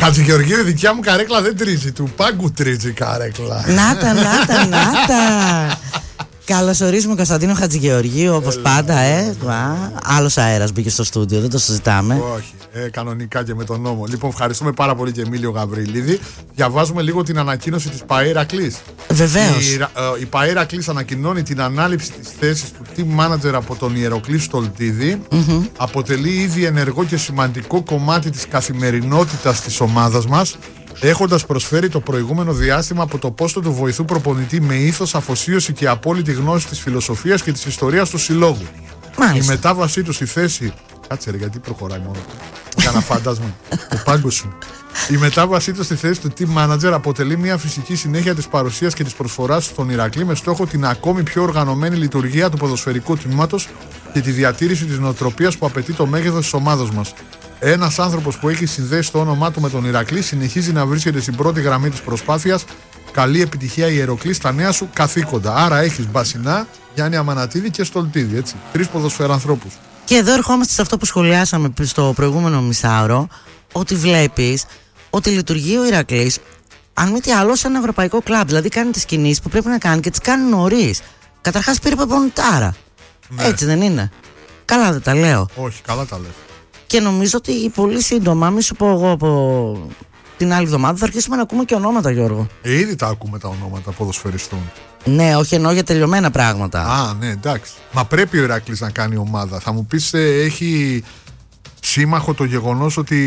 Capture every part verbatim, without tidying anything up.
Χατζηγεωργίου, η δικιά μου καρέκλα δεν τρίζει. Του Πάγκου τρίζει η καρέκλα. Νάτα, νάτα, νάτα. Καλωσορίζουμε Κωνσταντίνο Χατζηγεωργίου, όπως πάντα, ε. Άλλος αέρας μπήκε στο στούντιο, δεν το συζητάμε. Όχι, ε, κανονικά και με τον νόμο. Λοιπόν, ευχαριστούμε πάρα πολύ και Εμίλιο Γαβριλίδη. Διαβάζουμε λίγο την ανακοίνωση της ΠΑΕ Ηρακλής. Βεβαίως. Η, ε, η ΠΑΕ Ηρακλής ανακοινώνει την ανάληψη της θέσης του team manager από τον Ιεροκλή Στολτίδη. Mm-hmm. Αποτελεί ήδη ενεργό και σημαντικό κομμάτι της καθημερινότητας της ομάδας μας, έχοντας προσφέρει το προηγούμενο διάστημα από το πόστο του βοηθού προπονητή με ήθος, αφοσίωση και απόλυτη γνώση της φιλοσοφίας και της ιστορίας του συλλόγου. Μάλιστα. Η μετάβασή του στη θέση. Κάτσε ρε, γιατί προχωράει μόνο του. Κάνα φάντασμα. Το πάγκο σου. Η μετάβασή του στη θέση του team manager αποτελεί μια φυσική συνέχεια της παρουσίας και της προσφοράς στον Ηρακλή με στόχο την ακόμη πιο οργανωμένη λειτουργία του ποδοσφαιρικού τμήματος και τη διατήρηση της νοοτροπίας που απαιτεί το μέγεθος της ομάδας μας. Ένας άνθρωπος που έχει συνδέσει το όνομά του με τον Ηρακλή συνεχίζει να βρίσκεται στην πρώτη γραμμή της προσπάθειας. Καλή επιτυχία, Ιεροκλή, στα νέα σου καθήκοντα. Άρα έχεις Μπασινά, Γιάννη Αμανατίδη και Στολτίδη. Έτσι. Τρεις ποδοσφαιρανθρώπους. Και εδώ ερχόμαστε σε αυτό που σχολιάσαμε στο προηγούμενο μισάωρο, ότι βλέπεις ότι λειτουργεί ο Ηρακλής, αν μη τι άλλο, σε ένα ευρωπαϊκό κλαμπ. Δηλαδή κάνει τις κινήσεις που πρέπει να κάνει και τις κάνει νωρίς. Καταρχάς πήρε προπονητάρα. Ναι. Έτσι δεν είναι? Καλά δεν τα λέω? Όχι, καλά τα λέω. Και νομίζω ότι πολύ σύντομα, μη σου πω εγώ από την άλλη εβδομάδα, θα αρχίσουμε να ακούμε και ονόματα, Γιώργο. Ε, ήδη τα ακούμε τα ονόματα ποδοσφαιριστών. Ναι, όχι εννοώ για τελειωμένα πράγματα. Α, ναι, εντάξει. Μα πρέπει ο Ηρακλής να κάνει ομάδα. Θα μου πεις, έχει σύμμαχο το γεγονός ότι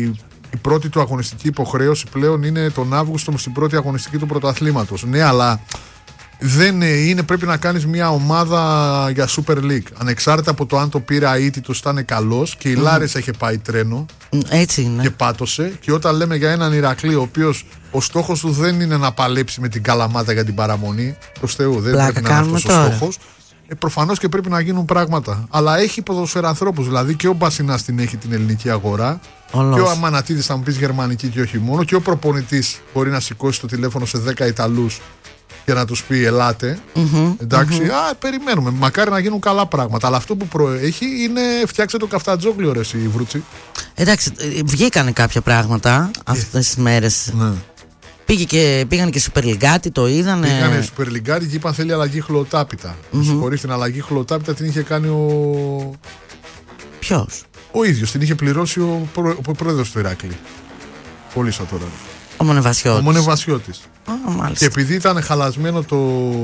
η πρώτη του αγωνιστική υποχρέωση πλέον είναι τον Αύγουστο στην πρώτη αγωνιστική του πρωταθλήματος. Ναι, αλλά δεν είναι, πρέπει να κάνεις μια ομάδα για Super League. Ανεξάρτητα από το αν το πήρε αίτητος, ήταν καλός και η mm. Λάρες είχε πάει τρένο. Έτσι είναι. Και πάτωσε. Και όταν λέμε για έναν Ηρακλή, ο οποίος ο στόχος του δεν είναι να παλέψει με την Καλαμάτα για την παραμονή, προς Θεού, δεν Πλάκα πρέπει να είναι αυτός ο στόχος. Ε, προφανώς και πρέπει να γίνουν πράγματα. Αλλά έχει ποδοσφαιρανθρώπους. Δηλαδή και ο Μπασινάς την έχει την ελληνική αγορά. Ολός. Και ο Αμανατίδης, θα μου πεις, γερμανική και όχι μόνο. Και ο προπονητής μπορεί να σηκώσει το τηλέφωνο σε δέκα Ιταλούς και να τους πει ελάτε. Mm-hmm, εντάξει, mm-hmm. Α, περιμένουμε. Μακάρι να γίνουν καλά πράγματα. Αλλά αυτό που προέχει είναι φτιάξε το καφτατζόγλιο, ρε εσύ, Βρούτσι. Εντάξει, βγήκανε κάποια πράγματα αυτές τις μέρες. Ναι. Πήγε και, πήγαν και Super League, το είδανε. Πήγανε Super League και είπαν θέλει αλλαγή χλωτάπιτα. Mm-hmm. Συγχωρείς, την αλλαγή χλωτάπιτα την είχε κάνει ο. Ποιος? Ο ίδιος. Την είχε πληρώσει ο, προ... ο πρόεδρος του Ηράκλη. Πολύ σαν τώρα. Ο Μονεβασιώτης. Ο Μονεβασιώτης. Oh, και επειδή ήταν χαλασμένο το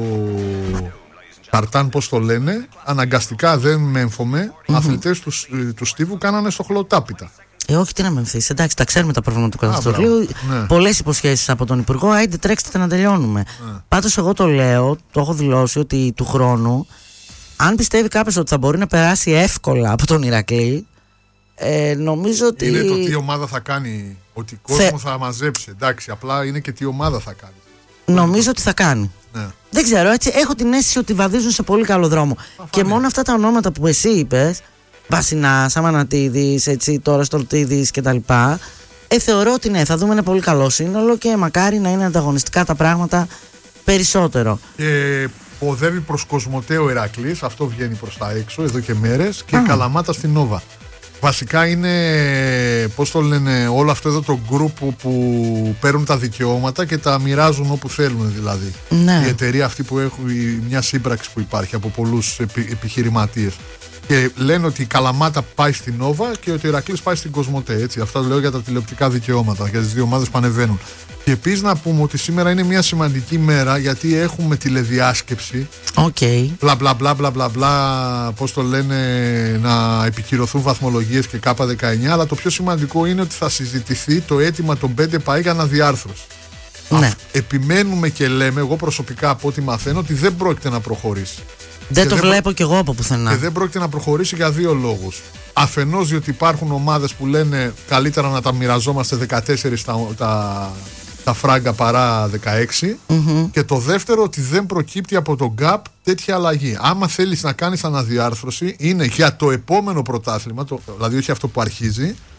καρτάν, πώς το λένε, αναγκαστικά δεν μέμφωμε, mm-hmm. αθλητές του, του Στίβου κάνανε στο χλωτάπιτα. Ε, όχι, τι να μεμφθείς. Εντάξει, τα ξέρουμε τα προβλήματα του καταστολίου. Ναι. Πολλές υποσχέσεις από τον Υπουργό. Άιντε, τρέξτε να τελειώνουμε. Ναι. Πάντως, εγώ το λέω, το έχω δηλώσει ότι του χρόνου, αν πιστεύει κάποιος ότι θα μπορεί να περάσει εύκολα από τον Ηρακλή, ε, νομίζω ότι. Είναι το τι ομάδα θα κάνει. Ότι κόσμο Θε... θα μαζέψει. Εντάξει, απλά είναι και τι ομάδα θα κάνει. Νομίζω ότι θα κάνει. Ναι. Δεν ξέρω, έτσι έχω την αίσθηση ότι βαδίζουν σε πολύ καλό δρόμο. Και μόνο αυτά τα ονόματα που εσύ είπες, Βασινάς, Αμανατίδης, έτσι τώρα Στολτίδης κτλ. Ε, θεωρώ ότι ναι, θα δούμε ένα πολύ καλό σύνολο και μακάρι να είναι ανταγωνιστικά τα πράγματα περισσότερο. Και ποδεύει προς Κοσμοτέ ο Ηρακλής, αυτό βγαίνει προς τα έξω εδώ και μέρες, και η Καλαμάτα στην Νόβα. Βασικά είναι, πώς το λένε, όλο αυτό εδώ το γκρουπ που, που παίρνουν τα δικαιώματα και τα μοιράζουν όπου θέλουν δηλαδή. Ναι. Η εταιρεία αυτή που έχουν, μια σύμπραξη που υπάρχει από πολλούς επι, επιχειρηματίες. Και λένε ότι η Καλαμάτα πάει στην Νόβα και ότι ο Ηρακλής πάει στην Κοσμοτέ. Έτσι. Αυτά λέω για τα τηλεοπτικά δικαιώματα, για τις δύο ομάδες που ανεβαίνουν. Και επίσης να πούμε ότι σήμερα είναι μια σημαντική μέρα γιατί έχουμε τηλεδιάσκεψη. Οκ. Okay. Μπλα μπλα μπλα μπλα μπλα μπλα, πώς το λένε, να επικυρωθούν βαθμολογίες και κάπα δεκαεννιά. Αλλά το πιο σημαντικό είναι ότι θα συζητηθεί το αίτημα των πέντε ΠΑΕ για αναδιάρθρωση. Ναι. Α, επιμένουμε και λέμε, εγώ προσωπικά από ό,τι μαθαίνω, ότι δεν πρόκειται να προχωρήσει. Δεν και το δεν βλέπω προ... κι εγώ από πουθενά. Και δεν πρόκειται να προχωρήσει για δύο λόγους. Αφενός διότι υπάρχουν ομάδες που λένε καλύτερα να τα μοιραζόμαστε δεκατέσσερα τα, τα, τα φράγκα παρά δεκαέξι. Mm-hmm. Και το δεύτερο ότι δεν προκύπτει από τον γκάπ τέτοια αλλαγή. Άμα θέλεις να κάνεις αναδιάρθρωση είναι για το επόμενο πρωτάθλημα, το, δηλαδή όχι αυτό που αρχίζει,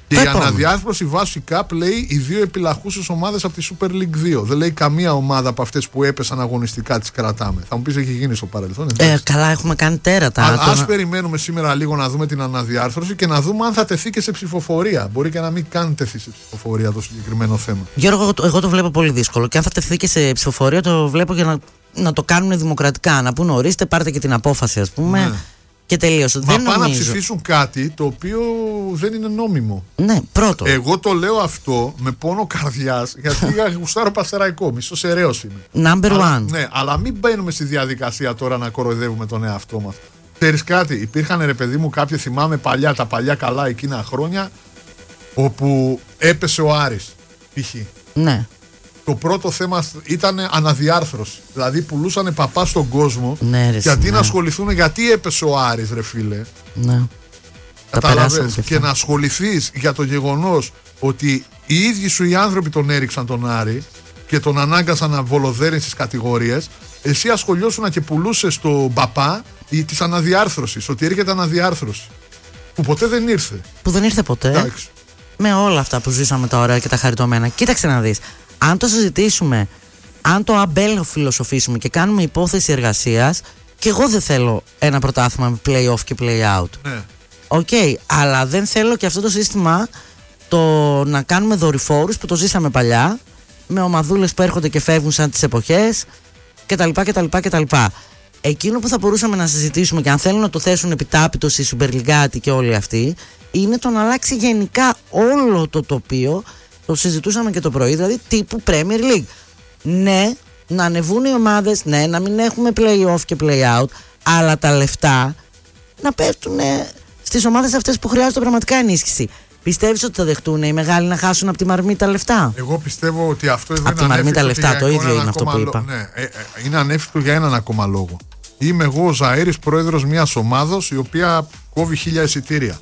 Και η αναδιάρθρωση βασικά λέει οι δύο επιλαχούσες ομάδες από τη Super League δύο. Δεν λέει καμία ομάδα από αυτές που έπεσαν αγωνιστικά τις κρατάμε. Θα μου πεις έχει γίνει στο παρελθόν. Ε, καλά, έχουμε κάνει τέρατα. Αλλά ας περιμένουμε σήμερα λίγο να δούμε την αναδιάρθρωση και να δούμε αν θα τεθεί και σε ψηφοφορία. Μπορεί και να μην καν τεθεί σε ψηφοφορία το συγκεκριμένο θέμα. Γιώργο, εγώ, εγώ το βλέπω πολύ δύσκολο. Και αν θα τεθεί και σε ψηφοφορία, το βλέπω για να, να το κάνουν δημοκρατικά. Να πούνε ορίστε, πάρτε και την απόφαση, ας πούμε. Ναι. Και τελείωσε. Μα πάνε να ψηφίσουν κάτι το οποίο δεν είναι νόμιμο. Ναι, πρώτο. Εγώ το λέω αυτό με πόνο καρδιάς, γιατί γουστάρω Πασεραϊκό. Μισός ερέος είμαι. Number αλλά, one. Ναι, αλλά μην μπαίνουμε στη διαδικασία τώρα να κοροϊδεύουμε τον εαυτό μας. Ξέρεις κάτι, υπήρχαν ρε παιδί μου κάποιοι, θυμάμαι παλιά, τα παλιά καλά εκείνα χρόνια, όπου έπεσε ο Άρης. Π.χ. Ναι. Το πρώτο θέμα ήταν αναδιάρθρωση. Δηλαδή πουλούσανε παπά στον κόσμο. Ναι, ρε, και αντί ναι. να ασχοληθούν γιατί έπεσε ο Άρης, ρε φίλε. Ναι. Καταλαβαίνεις. Και, και να ασχοληθείς για το γεγονός ότι οι ίδιοι σου οι άνθρωποι τον έριξαν τον Άρη και τον ανάγκασαν να βολοδέρει στις κατηγορίες. Εσύ ασχολιώσουν και πουλούσες τον παπά της αναδιάρθρωσης. Ότι έρχεται αναδιάρθρωση. Που ποτέ δεν ήρθε. Που δεν ήρθε ποτέ. Εντάξει. Με όλα αυτά που ζήσαμε τα ωραία και τα χαριτωμένα. Κοίταξε να δεις. Αν το συζητήσουμε, αν το αμπέλο φιλοσοφήσουμε και κάνουμε υπόθεση εργασίας, και εγώ δεν θέλω ένα πρωτάθλημα με play-off και play-out. Ναι. Οκ, okay, αλλά δεν θέλω και αυτό το σύστημα το να κάνουμε δορυφόρους που το ζήσαμε παλιά, με ομαδούλες που έρχονται και φεύγουν σαν τις εποχές κτλ. κτλ, κτλ. Εκείνο που θα μπορούσαμε να συζητήσουμε και αν θέλουν να το θέσουν επιτάπητος οι Super League και όλοι αυτοί, είναι το να αλλάξει γενικά όλο το τοπίο. Το συζητούσαμε και το πρωί, δηλαδή τύπου Premier League. Ναι, να ανεβούν οι ομάδες, ναι, να μην έχουμε play-off και play-out, αλλά τα λεφτά να πέφτουν στις ομάδες αυτές που χρειάζονται πραγματικά ενίσχυση. Πιστεύεις ότι θα δεχτούν οι μεγάλοι να χάσουν από τη μαρμίτα λεφτά? Εγώ πιστεύω ότι αυτό εδώ είναι ανέφικτο. Από τη μαρμίτα λεφτά, το ίδιο είναι αυτό που είπα. Ναι, ε, ε, είναι ανέφικτο για έναν ακόμα λόγο. Είμαι εγώ ο Ζαΐρης, πρόεδρος μιας ομάδος η οποία κόβει χίλια εισιτήρια.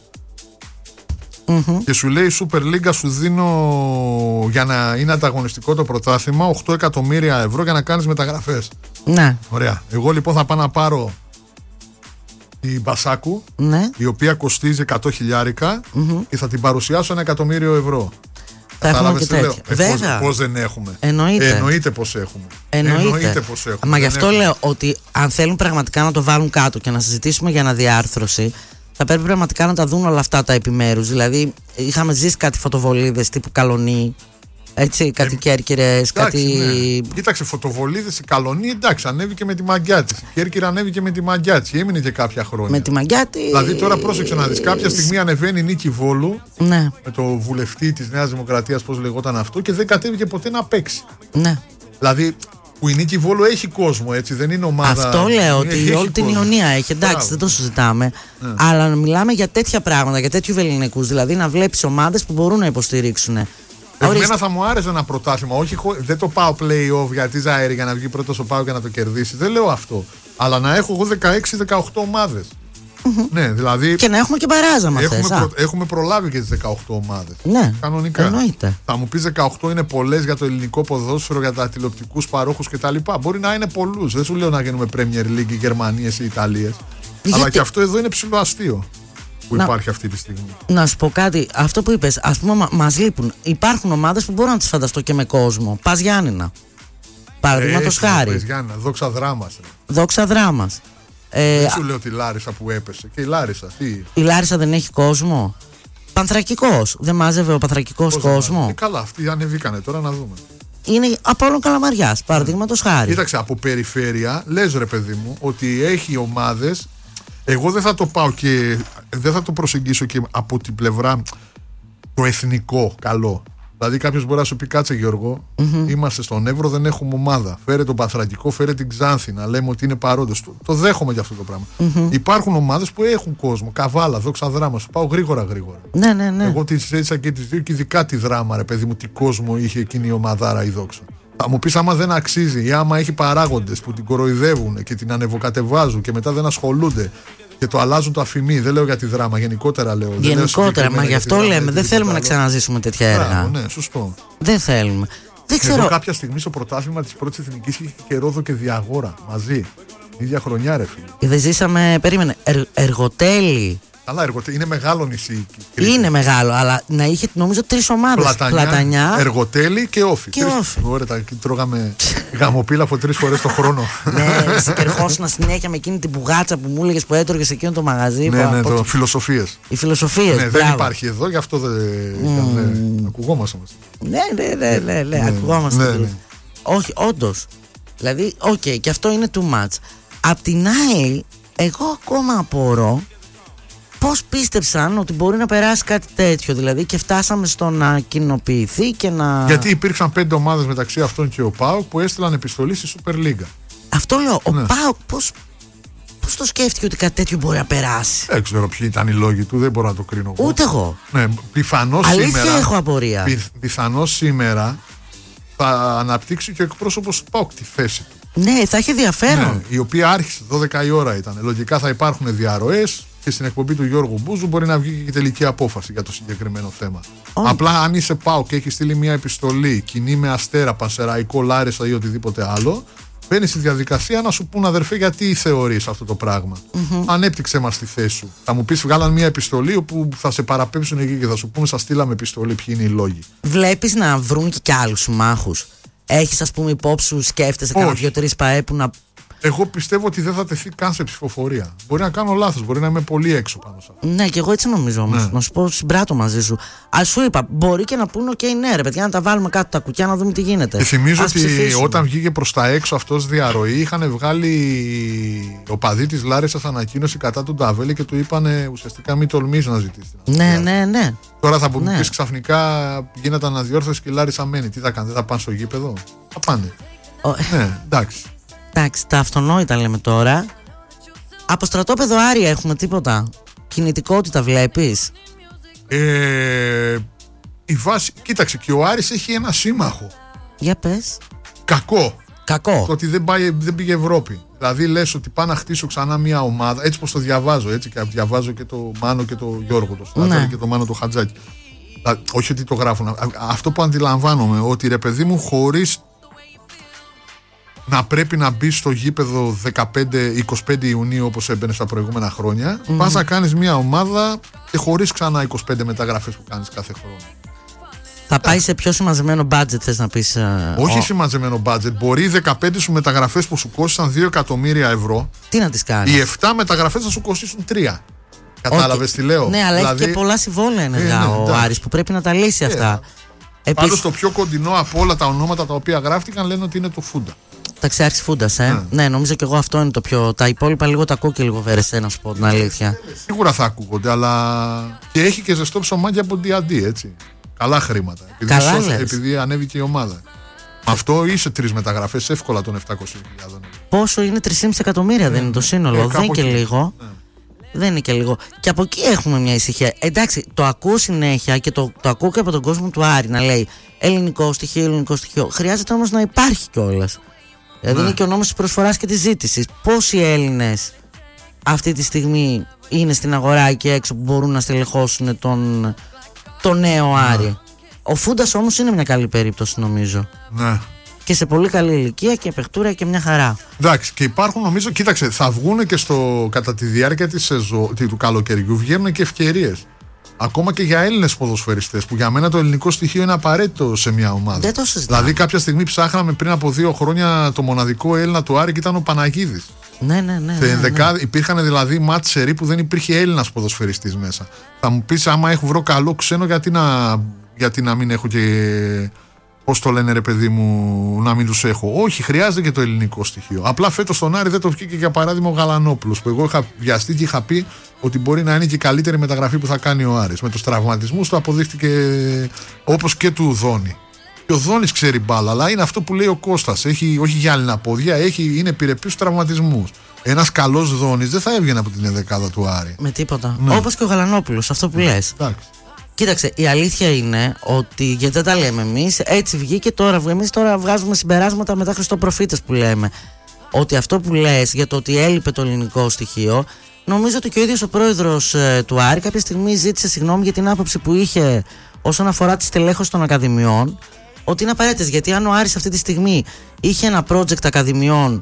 Mm-hmm. Και σου λέει η Super League σου δίνω για να είναι ανταγωνιστικό το πρωτάθλημα οκτώ εκατομμύρια ευρώ για να κάνεις μεταγραφές. Ναι. Ωραία. Εγώ λοιπόν θα πάω να πάρω την Μπασάκου, ναι, η οποία κοστίζει εκατό χιλιάρικα mm-hmm. και θα την παρουσιάσω ένα εκατομμύριο ευρώ. Θα έχουμε και τέτοια. Ε, Βέβαια. Πώς, πώς δεν έχουμε. Εννοείται. Ε, εννοείται πως έχουμε. Εννοείται, εννοείται πως έχουμε. Μα γι' αυτό έχουμε. Λέω ότι αν θέλουν πραγματικά να το βάλουν κάτω και να συζητήσουμε για αναδιάρθρωση, θα πρέπει πραγματικά να τα δουν όλα αυτά τα επιμέρους. Δηλαδή, είχαμε ζήσει κάτι φωτοβολίδες τύπου Καλονί, έτσι, κάτι ε, Κέρκυρες, κάτι. Ναι. Κοίταξε, φωτοβολίδες, η Καλονί, εντάξει, ανέβηκε με τη μαγκιά της. Η Κέρκυρα ανέβηκε με τη μαγκιά της. Έμεινε και κάποια χρόνια. Με τη μαγκιά της. Δηλαδή, τώρα πρόσεξε να δεις. Κάποια στιγμή ανεβαίνει η Νίκη Βόλου, ναι, με το βουλευτή της Νέας Δημοκρατίας, πώς λεγόταν αυτό, και δεν κατέβηκε ποτέ να παίξει. Ναι. Δηλαδή. Που η Νίκη Βόλου έχει κόσμο, έτσι, δεν είναι ομάδα. Αυτό λέω, ότι όλη κόσμο. Την Ιωνία έχει, εντάξει, Μπράβο. Δεν το συζητάμε. Ναι. Αλλά μιλάμε για τέτοια πράγματα, για τέτοιου ελληνικούς. Δηλαδή να βλέπεις ομάδες που μπορούν να υποστηρίξουν. Εμένα Ορίστε. Θα μου άρεσε ένα πρωτάθλημα. Όχι, δεν το πάω play-off γιατί Ζαΐρη για να βγει πρώτος ο Πάο και να το κερδίσει. Δεν λέω αυτό. Αλλά να έχω εγώ δεκαέξι δεκαοκτώ ομάδες. Mm-hmm. Ναι, δηλαδή. Και να έχουμε και μπαράζα μα έχουμε, προ, έχουμε προλάβει και τις δεκαοκτώ ομάδες. Ναι. Κανονικά. Εννοείται. Θα μου πεις δεκαοκτώ είναι πολλές για το ελληνικό ποδόσφαιρο, για τα τηλεοπτικούς παρόχους κτλ. Μπορεί να είναι πολλούς. Δεν σου λέω να γίνουμε Premier League ή Γερμανίες ή Ιταλίες. Γιατί... Αλλά και αυτό εδώ είναι ψηλό αστείο που να... υπάρχει αυτή τη στιγμή. Να σου πω κάτι. Αυτό που είπες, ας πούμε, μα, μας λείπουν. Υπάρχουν ομάδες που μπορώ να τις φανταστώ και με κόσμο. Πας Γιάννηνα. Παραδείγματος χάρη. Δόξα Δράμας. Δόξα Δράμας. Ε, δεν σου λέω τη Λάρισα που έπεσε. Και η Λάρισα, τι. Η Λάρισα δεν έχει κόσμο. Πανθρακικός. Δεν μάζευε ο Πανθρακικός κόσμο. Ε, καλά, αυτοί ανεβήκανε τώρα να δούμε. Είναι από όλων Καλαμαριάς, παραδείγματος χάρη. Κοίταξε, από περιφέρεια, λες ρε παιδί μου, ότι έχει ομάδες. Εγώ δεν θα το πάω και δεν θα το προσεγγίσω και από την πλευρά το εθνικό καλό. Δηλαδή κάποιος μπορεί να σου πει κάτσε Γιώργο, mm-hmm. είμαστε στον Εύρο, δεν έχουμε ομάδα. Φέρε τον Πανθρακικό, φέρε την Ξάνθη να λέμε ότι είναι παρόντες. Το, το δέχομαι για αυτό το πράγμα. Mm-hmm. Υπάρχουν ομάδες που έχουν κόσμο. Καβάλα, Δόξα Δράμα. Σου πάω γρήγορα γρήγορα. Ναι, ναι, ναι. Εγώ τις έζησα και τις δύο και ειδικά τη Δράμα, ρε παιδί μου, τι κόσμο είχε εκείνη η ομαδάρα η Δόξα. Θα μου πεις άμα δεν αξίζει ή άμα έχει παράγοντες που την κοροϊδεύουν και την ανεβοκατεβάζουν και μετά δεν ασχολούνται. Και το αλλάζουν το αφημί, δεν λέω για τη Δράμα, γενικότερα λέω. Γενικότερα, μα γι' αυτό λέμε, δεν θέλουμε να ξαναζήσουμε τέτοια έργα. Μπράβο, ναι, σωστό. Δεν θέλουμε. Δεν ξέρω. Εδώ κάποια στιγμή στο πρωτάθλημα της πρώτης εθνικής είχε και Ρόδο και Διαγόρα μαζί. Την ίδια χρονιά, ρε φίλε. Δεν ζήσαμε, περίμενε, ερ, Εργοτέλη, Καλά, εργοτέλη. Είναι μεγάλο νησί. Είναι μεγάλο, αλλά να είχε νομίζω τρεις ομάδες. Πλατανιά, Πλατανιά, Εργοτέλη και Όφη. Και Όφη. Ωραία, τα τρώγαμε γαμοπίλαφο τρεις φορές το χρόνο. Ναι, σε κερχόσουνα συνέχεια με εκείνη την πουγάτσα που μου έλεγες που έτρωγες σε εκείνο το μαγαζί. Ναι, ναι, το φιλοσοφίες. Οι φιλοσοφίες. Ναι, δεν υπάρχει εδώ, γι' αυτό δεν. Ακουγόμαστε. Ναι, ναι, ναι, ναι, ακουγόμαστε. Όχι, όντως. Δηλαδή, οκ, okay, και αυτό είναι too much. Απ' την άλλη, εγώ ακόμα απορώ πώς πίστεψαν ότι μπορεί να περάσει κάτι τέτοιο. Δηλαδή, και φτάσαμε στο να κοινοποιηθεί και να. Γιατί υπήρξαν πέντε ομάδες μεταξύ αυτών και ο ΠΑΟΚ που έστειλαν επιστολή στη Super League. Αυτό λέω. Ο ναι. ΠΑΟΚ πώς, πώς το σκέφτηκε ότι κάτι τέτοιο μπορεί να περάσει. Δεν ξέρω ποιοι ήταν οι λόγοι του, δεν μπορώ να το κρίνω. Ούτε εγώ. Ναι, πιθανώς Αλήθεια σήμερα. Έχω απορία. Πι, πιθανώς σήμερα θα αναπτύξει και ο εκπρόσωπος του ΠΑΟΚ τη θέση του. Ναι, θα έχει ενδιαφέρον. Ναι, η οποία άρχισε δώδεκα η ώρα ήταν. Λογικά θα υπάρχουν διαρροές και στην εκπομπή του Γιώργου Μπούζου μπορεί να βγει και η τελική απόφαση για το συγκεκριμένο θέμα. Oh. Απλά αν είσαι ΠΑΟΚ και έχει στείλει μια επιστολή κοινή με Αστέρα, Πανσεραϊκό, Λάρισα ή οτιδήποτε άλλο, μπαίνει στη διαδικασία να σου πούν, αδερφέ, γιατί θεωρείς αυτό το πράγμα. Mm-hmm. Ανέπτυξε μας τη θέση σου. Θα μου πεις, βγάλαν μια επιστολή όπου θα σε παραπέμψουν εκεί και θα σου πούνε, σας στείλαμε επιστολή, ποιοι είναι οι λόγοι. Βλέπεις να βρουν και κι άλλους συμμάχους. Έχεις, ας πούμε, υπόψη σου, σκέφτεσαι κάνα δύο-τρεις ΠΑΕ που να. Εγώ πιστεύω ότι δεν θα τεθεί καν σε ψηφοφορία. Μπορεί να κάνω λάθος, μπορεί να είμαι πολύ έξω πάνω σε αυτό. Ναι, και εγώ έτσι νομίζω όμως. Ναι. Να σου πω, συμπράττω μαζί σου. Α, σου είπα, μπορεί και να πούνε, OK, ναι, ρε παιδιά, να τα βάλουμε κάτω τα κουκιά να δούμε τι γίνεται. Και θυμίζω Ας ότι ψηφίσουμε. Όταν βγήκε προς τα έξω αυτός διαρροή, είχαν βγάλει ο παδί της Λάρισσας ανακοίνωση κατά του Νταβέλη και του είπανε ουσιαστικά μην τολμήσει να ζητήσει. Ναι, ναι, ναι. Τώρα θα πούμε, ναι. Πεις ξαφνικά γίνεται αναδιόρθωση και η Λάρισα μένει. Τι θα κάνουν, δεν θα πάνε στο γήπεδο. Θα πάνε. Ο... Ναι, εντάξει. Εντάξει, τα αυτονόητα λέμε τώρα. Από στρατόπεδο Άρια έχουμε τίποτα? Κινητικότητα βλέπεις? Ε, η βάση, κοίταξε, και ο Άρης έχει ένα σύμμαχο. Για πες. Κακό. Κακό. Το ότι δεν, πάει, δεν πήγε Ευρώπη. Δηλαδή λες ότι πάω να χτίσω ξανά μια ομάδα. Έτσι πως το διαβάζω. Έτσι, και διαβάζω και το Μάνο και το Γιώργο, το Στράτζα, ναι. Και το Μάνο το Χατζάκη. Όχι ότι το γράφουν. Αυτό που αντιλαμβάνομαι, ότι ρε παιδί μου, χωρίς να πρέπει να μπει στο γήπεδο δεκαπέντε είκοσι πέντε Ιουνίου όπως έμπαινε στα προηγούμενα χρόνια, mm-hmm. πας να κάνεις μια ομάδα και χωρίς ξανά είκοσι πέντε μεταγραφές που κάνεις κάθε χρόνο. Θα πάει σε πιο συμμαζεμένο budget, θες να πεις? Όχι oh. συμμαζεμένο budget. Μπορεί οι δεκαπέντε σου μεταγραφές που σου κόστησαν δύο εκατομμύρια ευρώ, τι να τις κάνεις? Οι επτά μεταγραφές θα σου κοστίσουν τρία. Κατάλαβες okay. τι λέω? Ναι, αλλά δηλαδή... έχει και πολλά συμβόλαια ενεργά ε, ναι, ο Άρης που πρέπει να τα λύσει yeah. αυτά. Επίσης... Πάντως το πιο κοντινό από όλα τα ονόματα τα οποία γράφτηκαν λένε ότι είναι το Φούντα. Ταξιάρχης Φούντας, ε. Ναι. ναι, νομίζω και εγώ αυτό είναι το πιο. Τα υπόλοιπα λίγο τα ακούω και λίγο βέρεσαι, να σου πω την αλήθεια. Σίγουρα θα ακούγονται, αλλά. Και έχει και ζεστό ψωμάκι από ντι εν ντι, έτσι. Καλά χρήματα. Επειδή, Καλά σώσε, επειδή ανέβηκε η ομάδα. Με αυτό είσαι τρεις μεταγραφές εύκολα των επτακόσιες χιλιάδες. Πόσο είναι, τρία κόμμα πέντε εκατομμύρια, δεν είναι το σύνολο? Ε, δεν είναι και λίγο. Ναι. Δεν είναι και λίγο. Και από εκεί έχουμε μια ησυχία. Εντάξει, το ακούω συνέχεια και το, το ακούω και από τον κόσμο του Άρη να λέει ελληνικό στοιχείο, ελληνικό στοιχείο. Χρειάζεται όμως να υπάρχει κιόλας. Δηλαδή ναι. είναι και ο νόμος της προσφοράς και της ζήτησης. Πόσοι Έλληνες αυτή τη στιγμή είναι στην αγορά και έξω που μπορούν να στελεχώσουν τον, τον νέο Άρη? Ναι. Ο Φούντας όμως είναι μια καλή περίπτωση, νομίζω. Ναι. Και σε πολύ καλή ηλικία και παιχτούρα και μια χαρά. Εντάξει, και υπάρχουν, νομίζω, κοίταξε, θα βγουν και στο, κατά τη διάρκεια της σεζό, του καλοκαιριού βγαίνουν και ευκαιρίες. Ακόμα και για Έλληνες ποδοσφαιριστές, που για μένα το ελληνικό στοιχείο είναι απαραίτητο σε μια ομάδα. Δεν το συζητάμε. Δηλαδή, κάποια στιγμή ψάχναμε πριν από δύο χρόνια το μοναδικό Έλληνα του Άρη και ήταν ο Παναγίδης. Ναι, ναι, ναι. Σε ναι, ναι. Υπήρχαν δηλαδή μάτς σερί που δεν υπήρχε Έλληνας ποδοσφαιριστής μέσα. Θα μου πεις, άμα έχω βρω καλό ξένο, γιατί να, γιατί να μην έχω και. Πώς το λένε, ρε παιδί μου, να μην τους έχω? Όχι, χρειάζεται και το ελληνικό στοιχείο. Απλά φέτος στον Άρη δεν το βγήκε, για παράδειγμα, ο Γαλανόπουλος, που εγώ είχα βιαστεί και είχα πει ότι μπορεί να είναι και η καλύτερη μεταγραφή που θα κάνει ο Άρης. Με τους τραυματισμούς το αποδείχτηκε, όπως και του Δόνη. Και ο Δόνης ξέρει μπάλα, αλλά είναι αυτό που λέει ο Κώστας. Έχει, όχι γυάλινα πόδια, έχει, είναι επιρρεπής στους τραυματισμούς. Ένας καλός Δόνης δεν θα έβγαινε από την ενδεκάδα του Άρη. Με τίποτα. Ναι. Όπως και ο Γαλανόπουλος, αυτό που ναι. λες. Εντάξει. Κοίταξε, η αλήθεια είναι ότι, γιατί δεν τα λέμε εμείς, έτσι βγήκε τώρα. Εμείς τώρα βγάζουμε συμπεράσματα μετά Χριστοπροφήτες που λέμε. Ότι αυτό που λες για το ότι έλειπε το ελληνικό στοιχείο, νομίζω ότι και ο ίδιος ο πρόεδρος ε, του Άρη κάποια στιγμή ζήτησε συγγνώμη για την άποψη που είχε όσον αφορά τη στελέχωση των ακαδημιών, ότι είναι απαραίτητες. Γιατί αν ο Άρης αυτή τη στιγμή είχε ένα project ακαδημιών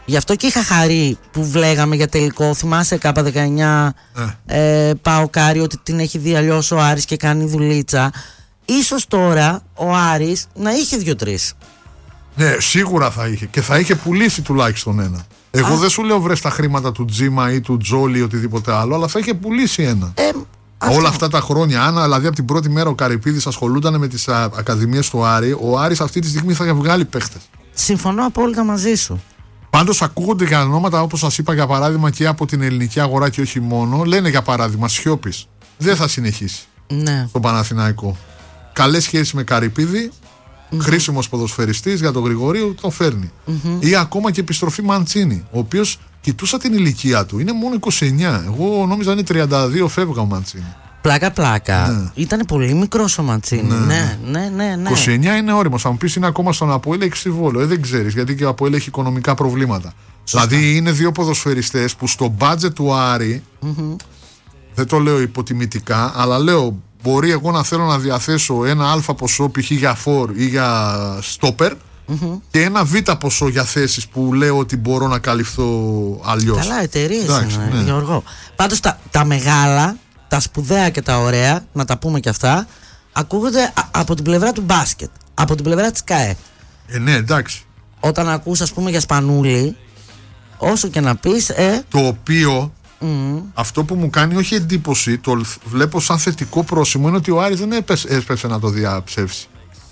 Γι' αυτό και είχα χαρεί που βλέγαμε για τελικό. Θυμάσαι ΚΑΠΑ δεκαεννιά ε. ε, Πάο Κάρι, ότι την έχει δει αλλιώς ο Άρης και κάνει δουλίτσα. Ίσως τώρα ο Άρης να είχε δύο-τρεις. Ναι, σίγουρα θα είχε. Και θα είχε πουλήσει τουλάχιστον ένα. Εγώ Α. δεν σου λέω βρες τα χρήματα του Τζίμα ή του Τζόλι ή οτιδήποτε άλλο, αλλά θα είχε πουλήσει ένα. Ε, αυτό. Όλα αυτά τα χρόνια, αν δηλαδή από την πρώτη μέρα ο Καρυπίδης ασχολούνταν με τις α, ακαδημίες του Άρη, ο Άρης αυτή τη στιγμή θα είχε βγάλει παίχτες. Συμφωνώ απόλυτα μαζί σου. Πάντως ακούγονται για ονόματα, όπως σας είπα, για παράδειγμα, και από την ελληνική αγορά και όχι μόνο. Λένε για παράδειγμα Σιώπης. Δεν θα συνεχίσει ναι. στον Παναθηναϊκό. Καλές σχέσεις με Καρυπίδη. Mm-hmm. Χρήσιμος ποδοσφαιριστής για τον Γρηγορίου, τον φέρνει. Mm-hmm. Ή ακόμα και επιστροφή Μαντσίνη, ο οποίος κοιτούσα την ηλικία του. Είναι μόνο είκοσι εννιά. Εγώ νόμιζα είναι τριάντα δύο, φεύγα ο Μαντσίνη. Πλάκα, πλάκα. Ναι. Ήταν πολύ μικρός ο Μαντσίνη. Ναι, ναι, ναι. ναι, ναι. είκοσι εννιά είναι όριμος. Θα μου πεις είναι ακόμα στον Αποέλ, έχει συμβόλαιο. Ε, δεν ξέρεις, γιατί και ο Αποέλ έχει οικονομικά προβλήματα. Σωστά. Δηλαδή είναι δύο ποδοσφαιριστές που στο μπάτζετ του Άρη, mm-hmm. δεν το λέω υποτιμητικά, αλλά λέω μπορεί εγώ να θέλω να διαθέσω ένα αλφα ποσό π.χ. για φορ ή για στόπερ mm-hmm. και ένα β ποσό για θέσεις που λέω ότι μπορώ να καλυφθώ αλλιώς. Καλά, εταιρείες είναι, ναι. Γιώργο. Πάντως τα, τα μεγάλα, τα σπουδαία και τα ωραία, να τα πούμε και αυτά, ακούγονται α, από την πλευρά του μπάσκετ, από την πλευρά της ΚΑΕ. Ε, ναι, εντάξει. Όταν ακούς, ας πούμε, για Σπανούλη, όσο και να πεις, ε... Το οποίο... Mm. Αυτό που μου κάνει όχι εντύπωση, το βλέπω σαν θετικό πρόσημο, είναι ότι ο Άρης δεν έπεσε, έπεσε να το διαψεύσει.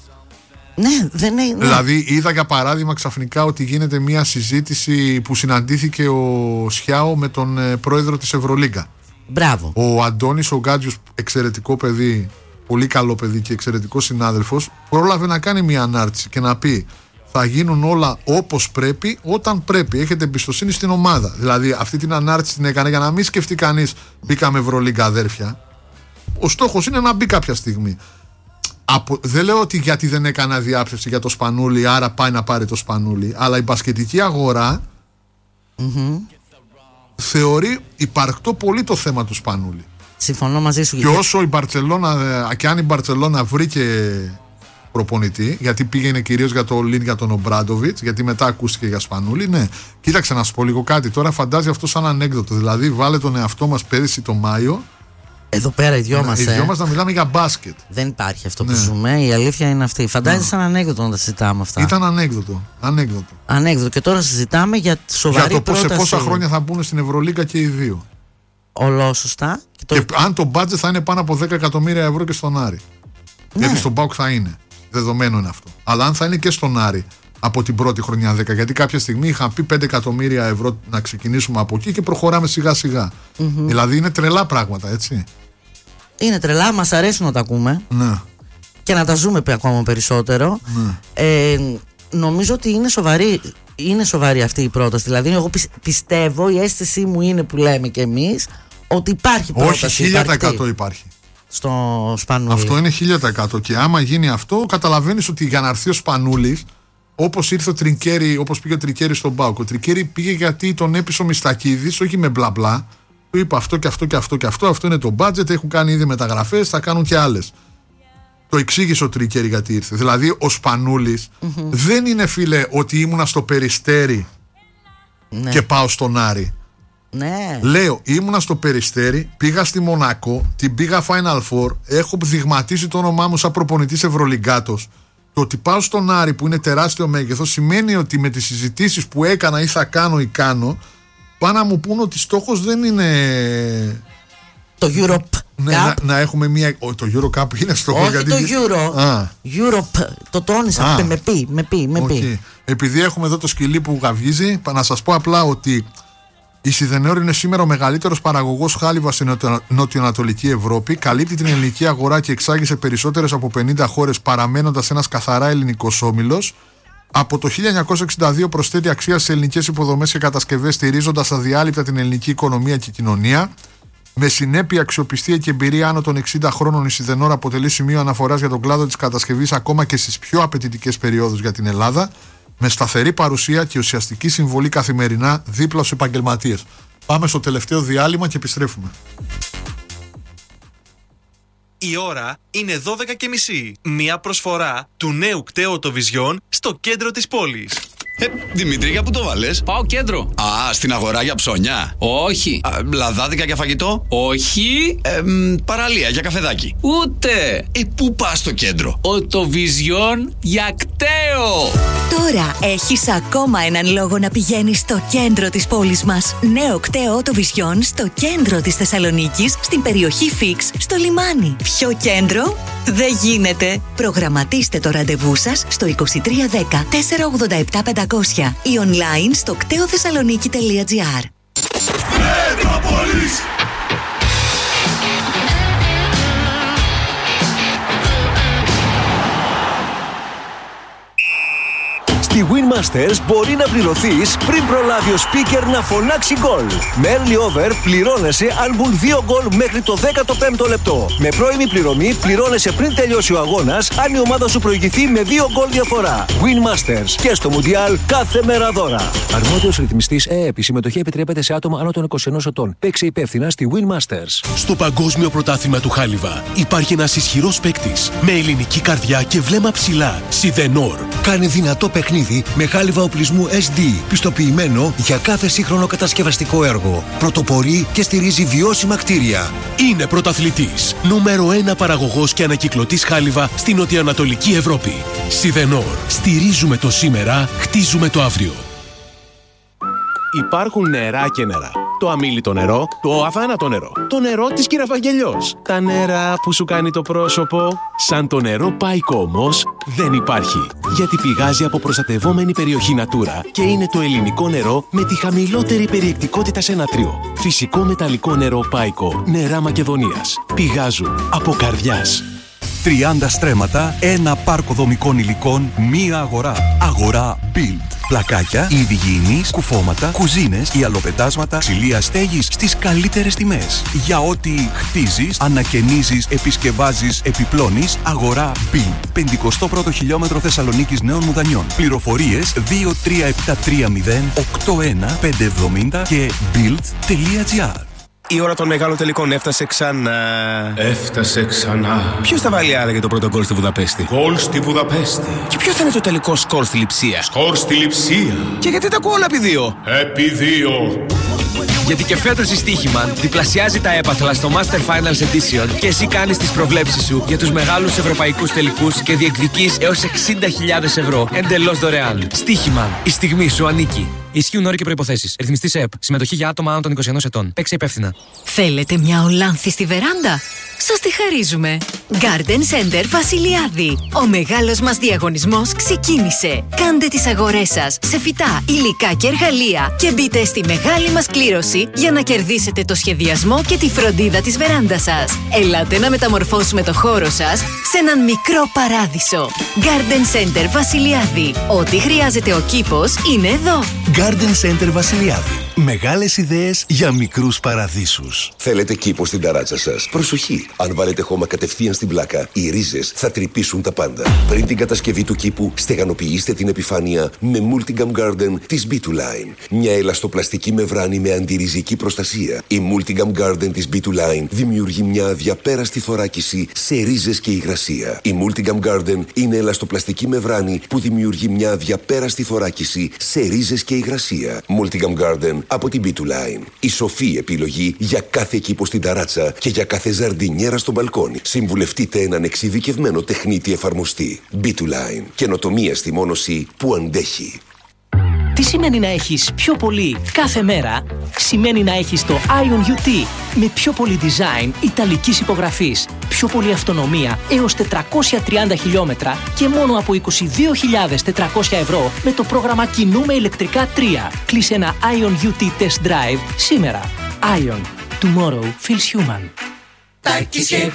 Ναι, δεν είναι. Ναι. Δηλαδή, είδα για παράδειγμα ξαφνικά ότι γίνεται μια συζήτηση που συναντήθηκε ο Σιάο με τον ε, πρόεδρο της Ευρωλίγκα. Μπράβο. Ο Αντώνης ο Γκάτζιος, εξαιρετικό παιδί, πολύ καλό παιδί και εξαιρετικό συνάδελφος, πρόλαβε να κάνει μια ανάρτηση και να πει: θα γίνουν όλα όπως πρέπει, όταν πρέπει. Έχετε εμπιστοσύνη στην ομάδα. Δηλαδή, αυτή την ανάρτηση την έκανε για να μην σκεφτεί κανείς μπήκαμε Ευρωλίγκα αδέρφια. Ο στόχος είναι να μπει κάποια στιγμή. Από, δεν λέω ότι γιατί δεν έκανα διάψευση για το Σπανούλι, άρα πάει να πάρει το Σπανούλι. Αλλά η μπασκετική αγορά mm-hmm. θεωρεί υπαρκτό πολύ το θέμα του Σπανούλι. Συμφωνώ μαζί σου. Και όσο η Μπαρτσελώνα, και αν η Μπαρτσελώνα βρήκε προπονητή, γιατί πήγαινε κυρίως για το Λιν, για τον Ομπράντοβιτς, γιατί μετά ακούστηκε για Σπανούλη. Ναι, κοίταξε να σου πω λίγο κάτι. Τώρα φαντάζει αυτό σαν ανέκδοτο. Δηλαδή, βάλε τον εαυτό μας πέρυσι το Μάιο. Εδώ πέρα οι δυο μας. Οι δυο μας να μιλάμε για μπάσκετ. Δεν υπάρχει αυτό ναι. που ζούμε. Η αλήθεια είναι αυτή. Φαντάζεσαι σαν ανέκδοτο να τα συζητάμε αυτά. Ήταν ανέκδοτο. Ανέκδοτο. Ανέκδοτο. Και τώρα συζητάμε για σοβαρή για το πρόταση. Σε πόσα χρόνια θα μπουν στην Ευρωλίγκα και οι δύο. Ολόσωστα. Και, το... και αν το μπάτζετ θα είναι πάνω από δέκα εκατομμύρια ευρώ και στον Άρη. Ναι. Γιατί στον ΠΑΟΚ θα είναι. Δεδομένο είναι αυτό. Αλλά αν θα είναι και στον Άρη από την πρώτη χρονιά δέκα, γιατί κάποια στιγμή είχαν πει πέντε εκατομμύρια ευρώ να ξεκινήσουμε από εκεί και προχωράμε σιγά σιγά. Mm-hmm. Δηλαδή είναι τρελά πράγματα, έτσι. Είναι τρελά, μας αρέσουν να τα ακούμε. Ναι. Και να τα ζούμε ακόμα περισσότερο. Ναι. Ε, νομίζω ότι είναι σοβαρή, είναι σοβαρή αυτή η πρόταση. Δηλαδή, εγώ πιστεύω, η αίσθησή μου είναι που λέμε κι εμείς, ότι υπάρχει πρόταση. Όχι, χίλια τοις εκατό υπάρχει. Στο Σπανούλη. Αυτό είναι χίλια τοις εκατό. Και άμα γίνει αυτό, καταλαβαίνεις ότι για να έρθει ο Σπανούλης, όπως ήρθε ο Τρινκέρι, όπως πήγε ο Τρινκέρι στον ΠΑΟΚ. Ο Τρινκέρι πήγε γιατί τον έπεισε ο Μιστακίδης, όχι με μπλα μπλα. Του είπα αυτό και αυτό και αυτό και αυτό. Αυτό είναι το budget. Έχουν κάνει ήδη μεταγραφές, θα κάνουν και άλλες. Το εξήγησε ο Τρινκέρι γιατί ήρθε. Δηλαδή, ο Σπανούλης mm-hmm. δεν είναι, φίλε, ότι ήμουνα στο Περιστέρι ναι. και πάω στον Άρη. Ναι. Λέω, ήμουνα στο Περιστέρι, πήγα στη Μονακό, την πήγα Final Four, έχω δειγματίσει το όνομά μου σαν προπονητής Ευρωλιγκάτος. Το ότι πάω στον Άρη που είναι τεράστιο μέγεθος σημαίνει ότι με τις συζητήσεις που έκανα ή θα κάνω ή κάνω, πάνε να μου πούν ότι στόχος δεν είναι το Europe. Ναι, να, να έχουμε μια. Το Euro Cup είναι στόχος. Όχι γιατί... το Euro. Α. Europe. Το τόνισα. Α. Με πει, με πει, με πει. Okay. Επειδή έχουμε εδώ το σκυλί που γαυγίζει, να σας πω απλά ότι η Σιδενέωρ είναι σήμερα ο μεγαλύτερος παραγωγός χάλιβα στην νοτιοανατολική Ευρώπη. Καλύπτει την ελληνική αγορά και εξάγει σε περισσότερες από πενήντα χώρες, παραμένοντας ένας καθαρά ελληνικός όμιλος. Από το χίλια εννιακόσια εξήντα δύο προσθέτει αξία στις ελληνικές υποδομές και κατασκευές, στηρίζοντας αδιάλειπτα την ελληνική οικονομία και κοινωνία. Με συνέπεια, αξιοπιστία και εμπειρία άνω των εξήντα χρόνων, η Σιδενέωρ αποτελεί σημείο αναφοράς για τον κλάδο της κατασκευής ακόμα και στις πιο απαιτητικές περιόδους για την Ελλάδα, με σταθερή παρουσία και ουσιαστική συμβολή καθημερινά δίπλα στους επαγγελματίες. Πάμε στο τελευταίο διάλειμμα και επιστρέφουμε. Η ώρα είναι δώδεκα και μισή. Μια προσφορά του νέου κταίου Οτοβιζιόν στο κέντρο της πόλης. Ε, Δημήτρη, για πού το βάλες? Πάω κέντρο. Α, στην αγορά για ψώνια. Όχι. Α, λαδάδικα για φαγητό. Όχι. Ε, μ, παραλία για καφεδάκι. Ούτε. Ε, πού πας στο κέντρο? Οτοβιζιόν για κταίο. Τώρα έχεις ακόμα έναν λόγο να πηγαίνεις στο κέντρο της πόλης μας. Νέο κταίο Οτοβιζιόν στο κέντρο της Θεσσαλονίκης, στην περιοχή Φίξ, στο λιμάνι. Πιο κέντρο δεν γίνεται. Προγραμματίστε το ραντεβού σας στο είκοσι τρία δέκα τετρακόσια ογδόντα επτά πεντακόσια ή online στο κτέοθεσσαλονίκη τελεία τζι άρ. Μετρόπολης. Στη Win Masters μπορεί να πληρωθείς πριν προλάβει ο speaker να φωνάξει γκολ. Με early over πληρώνεσαι αν μπουν δύο γκολ μέχρι το δέκατο πέμπτο λεπτό. Με πρώιμη πληρωμή πληρώνεσαι πριν τελειώσει ο αγώνας αν η ομάδα σου προηγηθεί με δύο γκολ διαφορά. Win Masters και στο Μουντιάλ κάθε μέρα δώρα. Αρμόδιος ρυθμιστής ΕΕΠ. Η συμμετοχή επιτρέπεται σε άτομα άνω των είκοσι ενός ετών. Παίξε υπεύθυνα στη Win Masters. Στο Παγκόσμιο Πρωτάθλημα του Χάλιβα υπάρχει ένας ισχυρός παίκτης με ελληνική καρδιά και βλέμμα ψηλά. Σιδενόρ. Κάνε δυνατό παιχνίδι με χάλιβα οπλισμού ες ντι, πιστοποιημένο για κάθε σύγχρονο κατασκευαστικό έργο. Πρωτοπορεί και στηρίζει βιώσιμα κτίρια. Είναι πρωταθλητής. Νούμερο ένα παραγωγός και ανακυκλωτής χάλιβα στην νοτιοανατολική Ευρώπη. Σιδενόρ. Στηρίζουμε το σήμερα, χτίζουμε το αύριο. Υπάρχουν νερά και νερά. Το αμίλητο νερό, το αθάνατο νερό. Το νερό της Κυραφαγγελιός. Τα νερά που σου κάνει το πρόσωπο. Σαν το νερό Πάικο όμως δεν υπάρχει. Γιατί πηγάζει από προστατευόμενη περιοχή Natura και είναι το ελληνικό νερό με τη χαμηλότερη περιεκτικότητα σε νατρίο. Φυσικό μεταλλικό νερό Πάικο. Νερά Μακεδονίας. Πηγάζουν από καρδιάς. τριάντα στρέμματα, ένα πάρκο δομικών υλικών, μία αγορά. Αγορά Build. Πλακάκια, είδη υγιεινής, κουφώματα, κουζίνες, ιαλοπετάσματα, ξυλία στέγης στις καλύτερες τιμές. Για ό,τι χτίζεις, ανακαινίζεις, επισκευάζεις, επιπλώνεις, αγορά Build. πενηκοστό πρώτο χιλιόμετρο Θεσσαλονίκης Νέων Μουδανιών. Πληροφορίες δύο τρία επτά τρία μηδέν οκτώ ένα πέντε εβδομήντα και build τελεία τζι άρ. Η ώρα των μεγάλων τελικών έφτασε ξανά. Έφτασε ξανά. Ποιος θα βάλει άραγε το πρώτο γκολ στη Βουδαπέστη? Γκολ στη Βουδαπέστη. Και ποιο θα είναι το τελικό σκορ στη Λειψία? Σκορ στη Λειψία. Και γιατί τα ακούω όλα επί δύο? Επί δύο. Γιατί και φέτος η Στοίχημαν διπλασιάζει τα έπαθλα στο Master Finals Edition και εσύ κάνεις τις προβλέψεις σου για τους μεγάλους ευρωπαϊκούς τελικούς και διεκδικείς έως εξήντα χιλιάδες ευρώ εντελώς δωρεάν. Στοίχημαν. Η στιγμή σου ανήκει. Ισχύουν όροι και προϋποθέσεις. Ρυθμιστής ΕΕΠ. Συμμετοχή για άτομα άνω των είκοσι ενός ετών. Παίξε υπεύθυνα. Θέλετε μια ολάνθη στη βεράντα? Σας τη χαρίζουμε. Garden Center Βασιλιάδη. Ο μεγάλος μας διαγωνισμός ξεκίνησε. Κάντε τις αγορές σας σε φυτά, υλικά και εργαλεία και μπείτε στη μεγάλη μας κλήρωση για να κερδίσετε το σχεδιασμό και τη φροντίδα της βεράντας σας. Ελάτε να μεταμορφώσουμε το χώρο σας σε έναν μικρό παράδεισο. Garden Center Βασιλιάδη. Ό,τι χρειάζεται ο κήπος είναι εδώ. Garden Center Βασιλιάδη. Μεγάλες ιδέες για μικρούς παραδείσους. Θέλετε κήπο στην ταράτσα σας? Προσοχή! Αν βάλετε χώμα κατευθείαν στην πλάκα, οι ρίζες θα τρυπήσουν τα πάντα. Πριν την κατασκευή του κήπου, στεγανοποιήστε την επιφάνεια με Multigam Garden της μπι του Line. Μια ελαστοπλαστική μεμβράνη με αντιριζική προστασία. Η Multigam Garden της μπι του Line δημιουργεί μια αδιαπέραστη θωράκιση σε ρίζες και υγρασία. Η Multigam Garden είναι ελαστοπλαστική μεμβράνη που δημιουργεί μια αδιαπέραστη θωράκιση σε ρίζες και υγρασία. Multigam Garden από την μπι του Line. Η σοφή επιλογή για κάθε κήπο στην ταράτσα και για κάθε ζαρντινιέρα στο μπαλκόνι. Συμβουλευτείτε έναν εξειδικευμένο τεχνίτη εφαρμοστή. μπι του Line. Καινοτομία στη μόνωση που αντέχει. Τι σημαίνει να έχεις πιο πολύ κάθε μέρα? Σημαίνει να έχεις το Ion γιου τι με πιο πολύ design ιταλικής υπογραφής, πιο πολύ αυτονομία έως τετρακόσια τριάντα χιλιόμετρα και μόνο από είκοσι δύο χιλιάδες τετρακόσια ευρώ με το πρόγραμμα Κινούμε ηλεκτρικά τρία. Κλείσε ένα Ion γιου τι Test Drive σήμερα. Ion. Tomorrow feels human. Τάκης και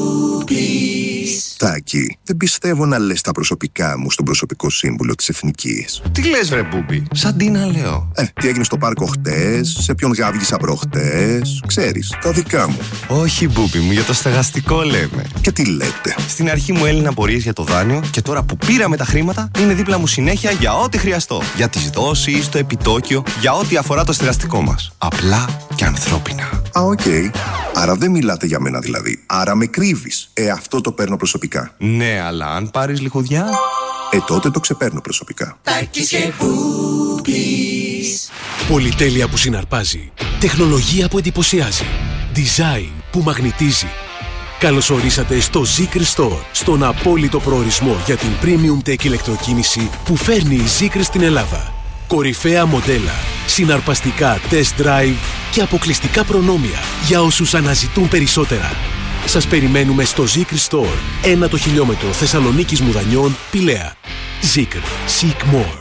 Μπούμπης. Τάκη, δεν πιστεύω να λες τα προσωπικά μου στον προσωπικό σύμβουλο της Εθνικής. Τι λες βρε Μπούμπη, σαν τι να λέω. Ε, τι έγινε στο πάρκο χτες, σε ποιον γάβγισα προχτές, ξέρεις, τα δικά μου. Όχι Μπούμπη μου, για το στεγαστικό λέμε. Και τι λέτε? Στην αρχή μου έλυναν απορίες για το δάνειο και τώρα που πήραμε τα χρήματα είναι δίπλα μου συνέχεια για ό,τι χρειαστώ. Για τις δόσεις, το επιτόκιο, για ό,τι αφορά το στεγαστικό μας. Απλά και ανθρώπινα. Α, οκ. Okay. Άρα δεν μιλάτε για μένα δηλαδή. Άρα με κρύβεις. Ε, αυτό το παίρνω προσωπικά. Ναι, αλλά αν πάρεις λιχουδιά... Ε, τότε το ξεπέρνω προσωπικά. Τάκης και Boobies. Πολυτέλεια που συναρπάζει. Τεχνολογία που εντυπωσιάζει. Design που μαγνητίζει. Καλώς ορίσατε στο Zeekr Store, στον απόλυτο προορισμό για την premium tech ηλεκτροκίνηση που φέρνει η Zeekr στην Ελλάδα. Κορυφαία μοντέλα, συναρπαστικά test drive και αποκλειστικά προνόμια για όσους αναζητούν περισσότερα. Σας περιμένουμε στο Zeekr Store, ένα το χιλιόμετρο Θεσσαλονίκης Μουδανιών, Πηλαία. Zeekr. Seek more.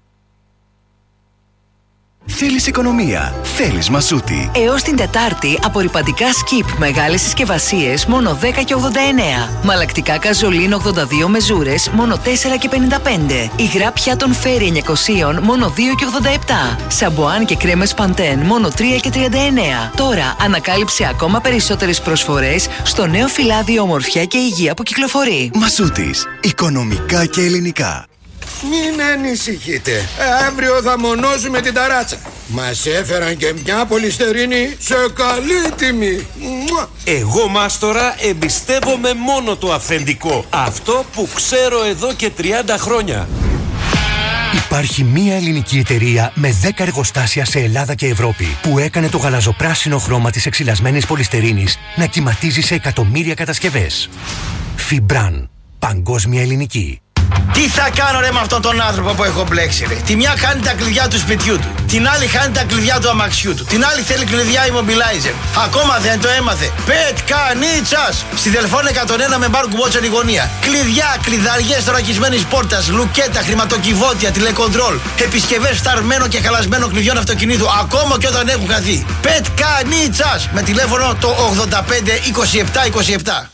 Θέλεις οικονομία, θέλεις Μασούτη. Έως την Τετάρτη, απορρυπαντικά Skip μεγάλες συσκευασίες μόνο δέκα και ογδόντα εννέα. Μαλακτικά Καζολίν ογδόντα δύο μεζούρες μόνο τέσσερα και πενήντα πέντε. Υγρά πιάτων Φέρι εννιακόσια μόνο δύο και ογδόντα επτά. Σαμπουάν και κρέμες Παντέν μόνο τρία και τριάντα εννέα. Τώρα ανακάλυψε ακόμα περισσότερες προσφορές στο νέο φυλάδιο Ομορφιά και Υγεία που κυκλοφορεί. Μασούτης, οικονομικά και ελληνικά. Μην ανησυχείτε, αύριο θα μονώσουμε την ταράτσα. Μας έφεραν και μια πολυστερίνη σε καλή τιμή. Εγώ, μάστορα, εμπιστεύομαι μόνο το αυθεντικό. Αυτό που ξέρω εδώ και τριάντα χρόνια. Υπάρχει μία ελληνική εταιρεία με δέκα εργοστάσια σε Ελλάδα και Ευρώπη που έκανε το γαλαζοπράσινο χρώμα της εξυλασμένης πολυστερίνης να κυματίζει σε εκατομμύρια κατασκευές. Φιμπραν. Παγκόσμια ελληνική. Τι θα κάνω ρε με αυτόν τον άνθρωπο που έχω μπλέξει ρε. Τη μια χάνει τα κλειδιά του σπιτιού του, την άλλη χάνει τα κλειδιά του αμαξιού του, την άλλη θέλει κλειδιά immobilizer. Ακόμα δεν το έμαθε. Πετκανίτσας! Στη Δελφών εκατόν ένα με μπαρ κουμπότσαν η γωνία. Κλειδιά, κλειδαριές θωρακισμένης πόρτας, λουκέτα, χρηματοκιβώτια, τηλεκοντρόλ, επισκευές φταρμένο και χαλασμένο κλειδιών αυτοκινήτου, ακόμα και όταν έχουν χαθεί. Πετκανίτσας! Με τηλέφωνο το ογδόντα πέντε είκοσι επτά είκοσι επτά.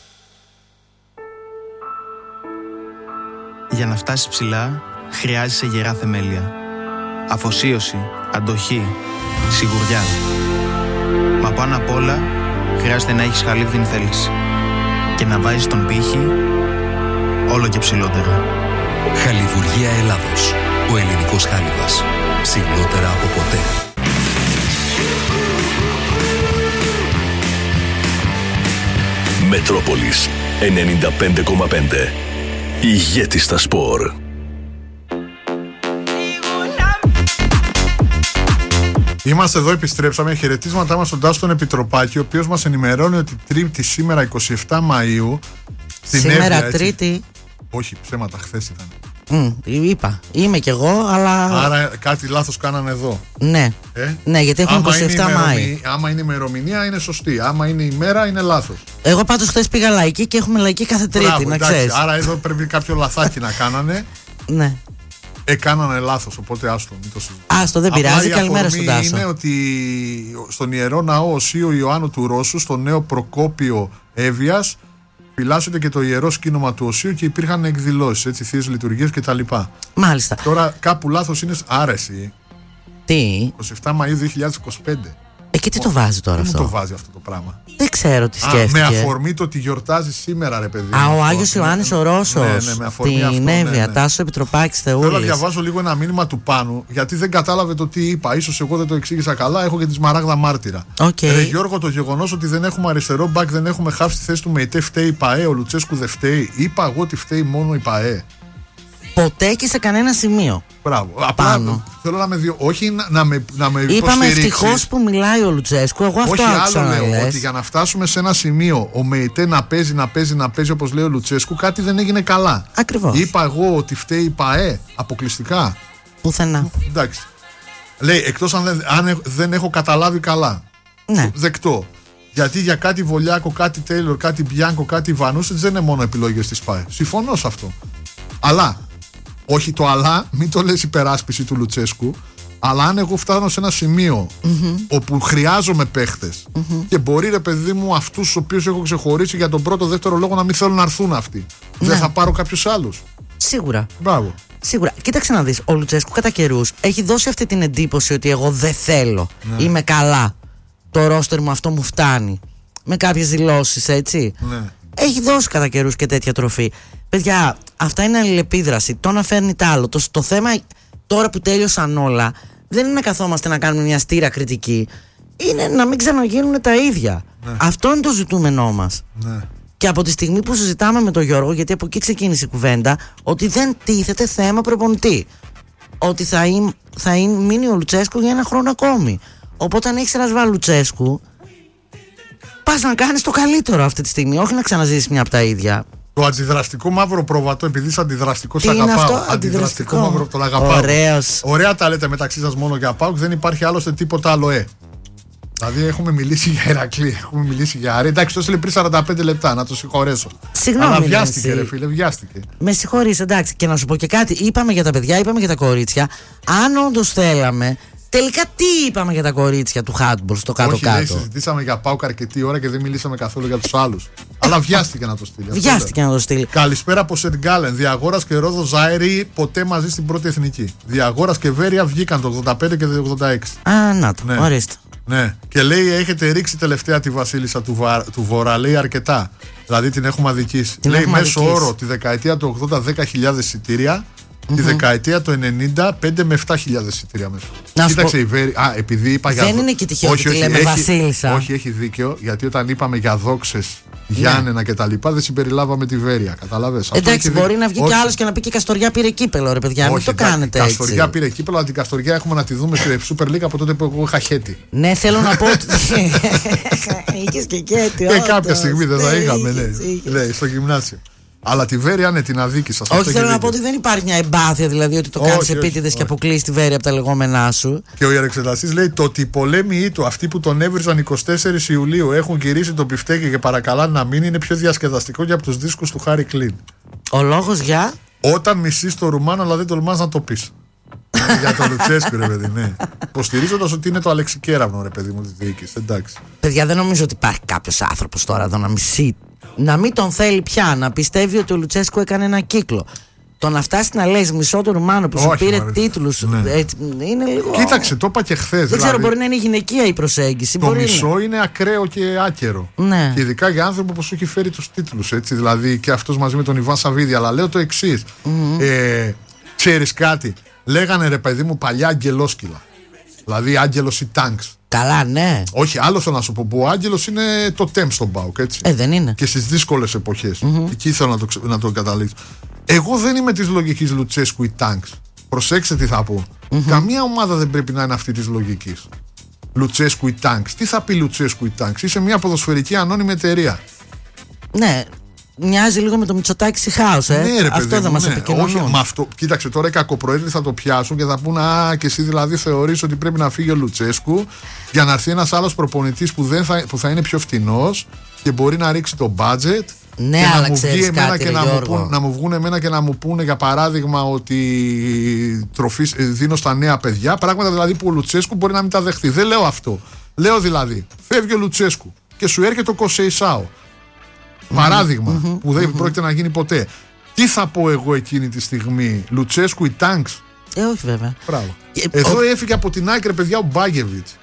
Για να φτάσεις ψηλά, χρειάζεσαι γερά θεμέλια. Αφοσίωση, αντοχή, σιγουριά. Μα πάνω απ' όλα, χρειάζεται να έχεις χαλίβδιν θέληση. Και να βάζεις τον πύχη όλο και ψηλότερα. Χαλιβουργία Ελλάδος. Ο ελληνικός χάλιβας. Ψηλότερα από ποτέ. Μετρόπολης ενενήντα πέντε κόμμα πέντε. Ηγέτη στα σπορ. Είμαστε εδώ, επιστρέψαμε. Χαιρετίσματά μας στον Τάσο Επιτροπάκη, ο οποίος μας ενημερώνει ότι Τρίτη σήμερα είκοσι επτά Μαΐου στην Σήμερα Εύβοια, Τρίτη. Όχι, ψέματα, χθες ήταν. Mm, είπα, είμαι κι εγώ, αλλά. Άρα κάτι λάθος κάνανε εδώ. Ναι, ε? ναι, γιατί έχουμε είκοσι επτά Μάη. Άμα είναι η ημερομηνία είναι σωστή. Άμα είναι η μέρα είναι λάθος. Εγώ πάντως χθες πήγα λαϊκή και έχουμε λαϊκή κάθε Τρίτη. Μπράβο, να εντάξει, ξέρεις. άρα εδώ πρέπει κάποιο λαθάκι να κάνανε. Ναι. Έκανανε λάθος, οπότε άστο, μην το συζητήσουμε. Άστο, δεν πειράζει. Καλημέρα στον Τάσο. Είναι ότι στον Ιερό Ναό Οσίου Ιωάννου του Ρώσου, στο νέο Προκόπιο Εύβοιας, φυλάσσεται και το ιερό σκήνομα του Οσίου και υπήρχαν εκδηλώσεις, έτσι, θείες λειτουργίες κτλ. Μάλιστα. Τώρα κάπου λάθος είναι άρεση. Τι? είκοσι επτά Μαΐου δύο χιλιάδες είκοσι πέντε. Ε, και τι το βάζει τώρα αυτό. αυτό. Τι το βάζει αυτό το πράγμα. Δεν ξέρω τι σκέφτηκε. Α, με αφορμή το ότι γιορτάζει σήμερα, ρε παιδί. Α, ο Άγιος Ιωάννης ο Ρώσος. Ναι, ναι, με αφορμή αυτό. Την Εύβοια, ναι, ναι. Τάσο Επιτροπάκης Θεούλης. Θέλω να διαβάσω λίγο ένα μήνυμα του Πάνου, γιατί δεν κατάλαβε το τι είπα. Ίσως εγώ δεν το εξήγησα καλά. Έχω και τη Σμαράγδα μάρτυρα. Okay. Ρε Γιώργο, το γεγονός ότι δεν έχουμε αριστερό μπακ, δεν έχουμε χαφ στη θέση του ΜΕΙΤΕ, φταίει η ΠΑΕ. Ο Λουτσέσκου δεν φταίει. Είπα εγώ ότι φταίει μόνο η ΠΑΕ. Ποτέ και σε κανένα σημείο. Μπράβο. Απλά θέλω να με δει, όχι να, να με, να με Είπαμε ευτυχώς που μιλάει ο Λουτσέσκου. Εγώ αυτό όχι άκουσα άλλο να λέω. λες. Ότι για να φτάσουμε σε ένα σημείο ο ΜΕΙΤΕ να παίζει, να παίζει, να παίζει όπως λέει ο Λουτσέσκου, κάτι δεν έγινε καλά. Ακριβώς. Είπα εγώ ότι φταίει η ΠΑΕ αποκλειστικά. Πουθενά. Εντάξει. Λέει εκτός αν δεν, αν δεν έχω καταλάβει καλά. Ναι. Δεκτό. Γιατί για κάτι Βολιάκο, κάτι Τέιλορ, κάτι Μπιάνκο, κάτι Βανούσιτς δεν είναι μόνο επιλογές της ΠΑΕ. Συμφωνώ σε αυτό. Αλλά. Όχι το αλλά, μην το λες υπεράσπιση του Λουτσέσκου, αλλά αν εγώ φτάνω σε ένα σημείο mm-hmm. όπου χρειάζομαι παίχτες mm-hmm. και μπορεί ρε παιδί μου αυτούς τους οποίους έχω ξεχωρίσει για τον πρώτο δεύτερο λόγο να μην θέλουν να έρθουν αυτοί, ναι. δεν θα πάρω κάποιους άλλους. Σίγουρα. Μπράβο. Σίγουρα. Κοίταξε να δεις, ο Λουτσέσκου κατά καιρούς έχει δώσει αυτή την εντύπωση ότι εγώ δεν θέλω, ναι. είμαι καλά, το ρόστερ μου αυτό μου φτάνει, με κάποιες δηλώσεις έτσι. Ναι. Έχει δώσει κατά καιρούς και τέτοια τροφή. Παιδιά, αυτά είναι αλληλεπίδραση. Το να φέρνει τ' άλλο. Το, το θέμα τώρα που τέλειωσαν όλα δεν είναι να καθόμαστε να κάνουμε μια στήρα κριτική. Είναι να μην ξαναγίνουν τα ίδια. Ναι. Αυτό είναι το ζητούμενό μας. Ναι. Και από τη στιγμή που συζητάμε με τον Γιώργο, γιατί από εκεί ξεκίνησε η κουβέντα, ότι δεν τίθεται θέμα προπονητή. Ότι θα, είναι, θα είναι, μείνει ο Λουτσέσκου για ένα χρόνο ακόμη. Οπότε αν έχεις Ρασβάλ Λουτσέσκου, πας να κάνεις το καλύτερο αυτή τη στιγμή, όχι να ξαναζήσεις μια από τα ίδια. Το αντιδραστικό μαύρο πρόβατο, επειδή είσαι αντιδραστικό, αγαπάω. Είναι αυτό, αντιδραστικό, αντιδραστικό μαύρο, τον αγαπάω. Ωραίος. Ωραία τα λέτε μεταξύ σας μόνο για ΠΑΟΚ, δεν υπάρχει άλλωστε τίποτα άλλο. Ε. Δηλαδή έχουμε μιλήσει για Ηρακλή, έχουμε μιλήσει για Άρη. Εντάξει, το έστειλε πριν σαράντα πέντε λεπτά, να το συγχωρέσω. Συγγνώμη. Αλλά βιάστηκε, ρε φίλε, βιάστηκε. Με συγχωρείς, εντάξει. Και να σου πω και κάτι, είπαμε για τα παιδιά, είπαμε για τα κορίτσια. Αν όντως θέλαμε. Τελικά τι είπαμε για τα κορίτσια του handball στο κάτω-κάτω? Όχι, συζητήσαμε για ΠΑΟΚ αρκετή ώρα και δεν μιλήσαμε καθόλου για τους άλλους. Αλλά βιάστηκε να το στείλει. Βιάστηκε να το στείλει. Καλησπέρα από Σεντ Γκάλεν. Διαγόρας και Ρόδο Ζάιρι ποτέ μαζί στην πρώτη εθνική. Διαγόρας και Βέρεια βγήκαν το ογδόντα πέντε και το ογδόντα έξι. Α, να το, ναι. Ορίστε. Ναι. Και λέει: έχετε ρίξει τελευταία τη Βασίλισσα του, Βα... του Βορρά. Λέει αρκετά. Δηλαδή την έχουμε αδικήσει. Την λέει έχουμε μέσο αδικήσει. όρο τη δεκαετία του ογδόντα δέκα χιλιάδες εισιτήρια. Mm-hmm. Τη δεκαετία του ενενήντα πέντε με επτά χιλιάδες εισιτήρια μέσα. Να Κοίταξε, η Βέρη. Α, επειδή είπα δεν για. Δεν είναι και τυχαίο ότι τη λέμε έχει, Βασίλισσα. Όχι, έχει δίκιο. Γιατί όταν είπαμε για δόξες, Γιάννενα ναι. κτλ. Δεν συμπεριλάβαμε τη Βέρεια. Καταλαβες. Εντάξει, μπορεί δι... να βγει κι άλλο και να πει και η Καστοριά πήρε κύπελο, ρε παιδιά. Μην το κάνετε έτσι. Η Καστοριά πήρε κύπελο, αλλά την Καστοριά έχουμε να τη δούμε στη Super League από τότε που εγώ είχα χέτη. Ναι, θέλω να πω ότι. Είχε και χέτη. Και κάποια στιγμή δεν θα είχαμε, ναι, στο γυμνάσιο. Αλλά τη Βέρεια, ναι, την αδίκησα. Όχι, θέλω να πω ότι δεν υπάρχει μια εμπάθεια, δηλαδή ότι το κάνει επίτηδες και αποκλείει τη Βέρεια από τα λεγόμενά σου. Και ο ιερεξεταστής λέει: το ότι οι πολέμοι του, αυτοί που τον έβριζαν εικοστή τέσσερις Ιουλίου, έχουν γυρίσει το πιφτέκι και παρακαλάνε να μείνει, είναι πιο διασκεδαστικό και από τους δίσκους του Χάρι Κλίν. Ο λόγος για. Όταν μισείς το Ρουμάνο, αλλά δεν τολμάς να το πεις. Για τον Λουτσέσκου, ρε παιδί, ναι. Υποστηρίζοντας ότι είναι το αλεξικέραυνο, ρε παιδί μου, τη διοίκηση. Εντάξει. Παιδιά, δεν νομίζω ότι υπάρχει κάποιος άνθρωπος τώρα εδώ να μισεί. Να μην τον θέλει πια, να πιστεύει ότι ο Λουτσέσκου έκανε ένα κύκλο. Το να φτάσει να λες μισό του Ρουμάνο που σου Όχι, πήρε μ' τίτλους, ναι. έτσι, είναι λίγο. Κοίταξε, το είπα και χθες. Δεν δηλαδή, ξέρω, μπορεί να είναι γυναικεία η προσέγγιση. Το μπορεί μισό είναι. είναι ακραίο και άκερο. Ναι. Και ειδικά για άνθρωπο που σου έχει φέρει τους τίτλους. Έτσι, δηλαδή και αυτός μαζί με τον Ιβάν Σαββίδη. Αλλά λέω το εξής. Mm-hmm. Ε, ξέρεις κάτι, λέγανε ρε παιδί μου παλιά αγγελόσκυλα. Δηλαδή Άγγελος ή Τάγκς. Καλά, ναι. Όχι, άλλο θέλω να σου πω. Που ο Άγγελος είναι το τεμ στον ΠΑΟΚ, έτσι. Ε, δεν είναι. Και στις δύσκολες εποχές. Mm-hmm. Εκεί θέλω να το, να το καταλήξω. Εγώ δεν είμαι της λογικής Λουτσέσκου ή Τάγκς. Προσέξτε τι θα πω. Mm-hmm. Καμία ομάδα δεν πρέπει να είναι αυτή της λογικής. Λουτσέσκου ή Τάγκς. Τι θα πει Λουτσέσκου ή Τάγκς? Είσαι μια ποδοσφαιρική ανώνυμη εταιρεία. Ναι. Μοιάζει λίγο με το Μητσοτάκη Σιχάους, ε. Ναι, ρε, αυτό παιδί, δεν μας ναι. επικοινωνούν. Όχι, με αυτό, κοίταξε τώρα οι κακοπροαίρετοι θα το πιάσουν και θα πούνε: α, και εσύ δηλαδή θεωρείς ότι πρέπει να φύγει ο Λουτσέσκου για να έρθει ένας άλλος προπονητής που, δεν θα, που θα είναι πιο φθηνός και μπορεί να ρίξει το budget. Ναι, και αλλά να μου βγει εμένα κάτι, και ρε, να, μου πούν, να μου βγουν εμένα και να μου πούνε για παράδειγμα ότι τροφή δίνω στα νέα παιδιά. Πράγματα δηλαδή που ο Λουτσέσκου μπορεί να μην τα δεχτεί. Δεν λέω αυτό. Λέω δηλαδή, φεύγει ο Λουτσέσκου και σου έρχεται ο Κοσεϊσάο. Παράδειγμα, mm-hmm, που δεν mm-hmm. πρόκειται να γίνει ποτέ. Τι θα πω εγώ εκείνη τη στιγμή, Λουτσέσκου ή Τάγκς? Ε, όχι βέβαια. Μπράβο. Εδώ ο... έφυγε από την άκρη, παιδιά, ο Μπάγεβιτς.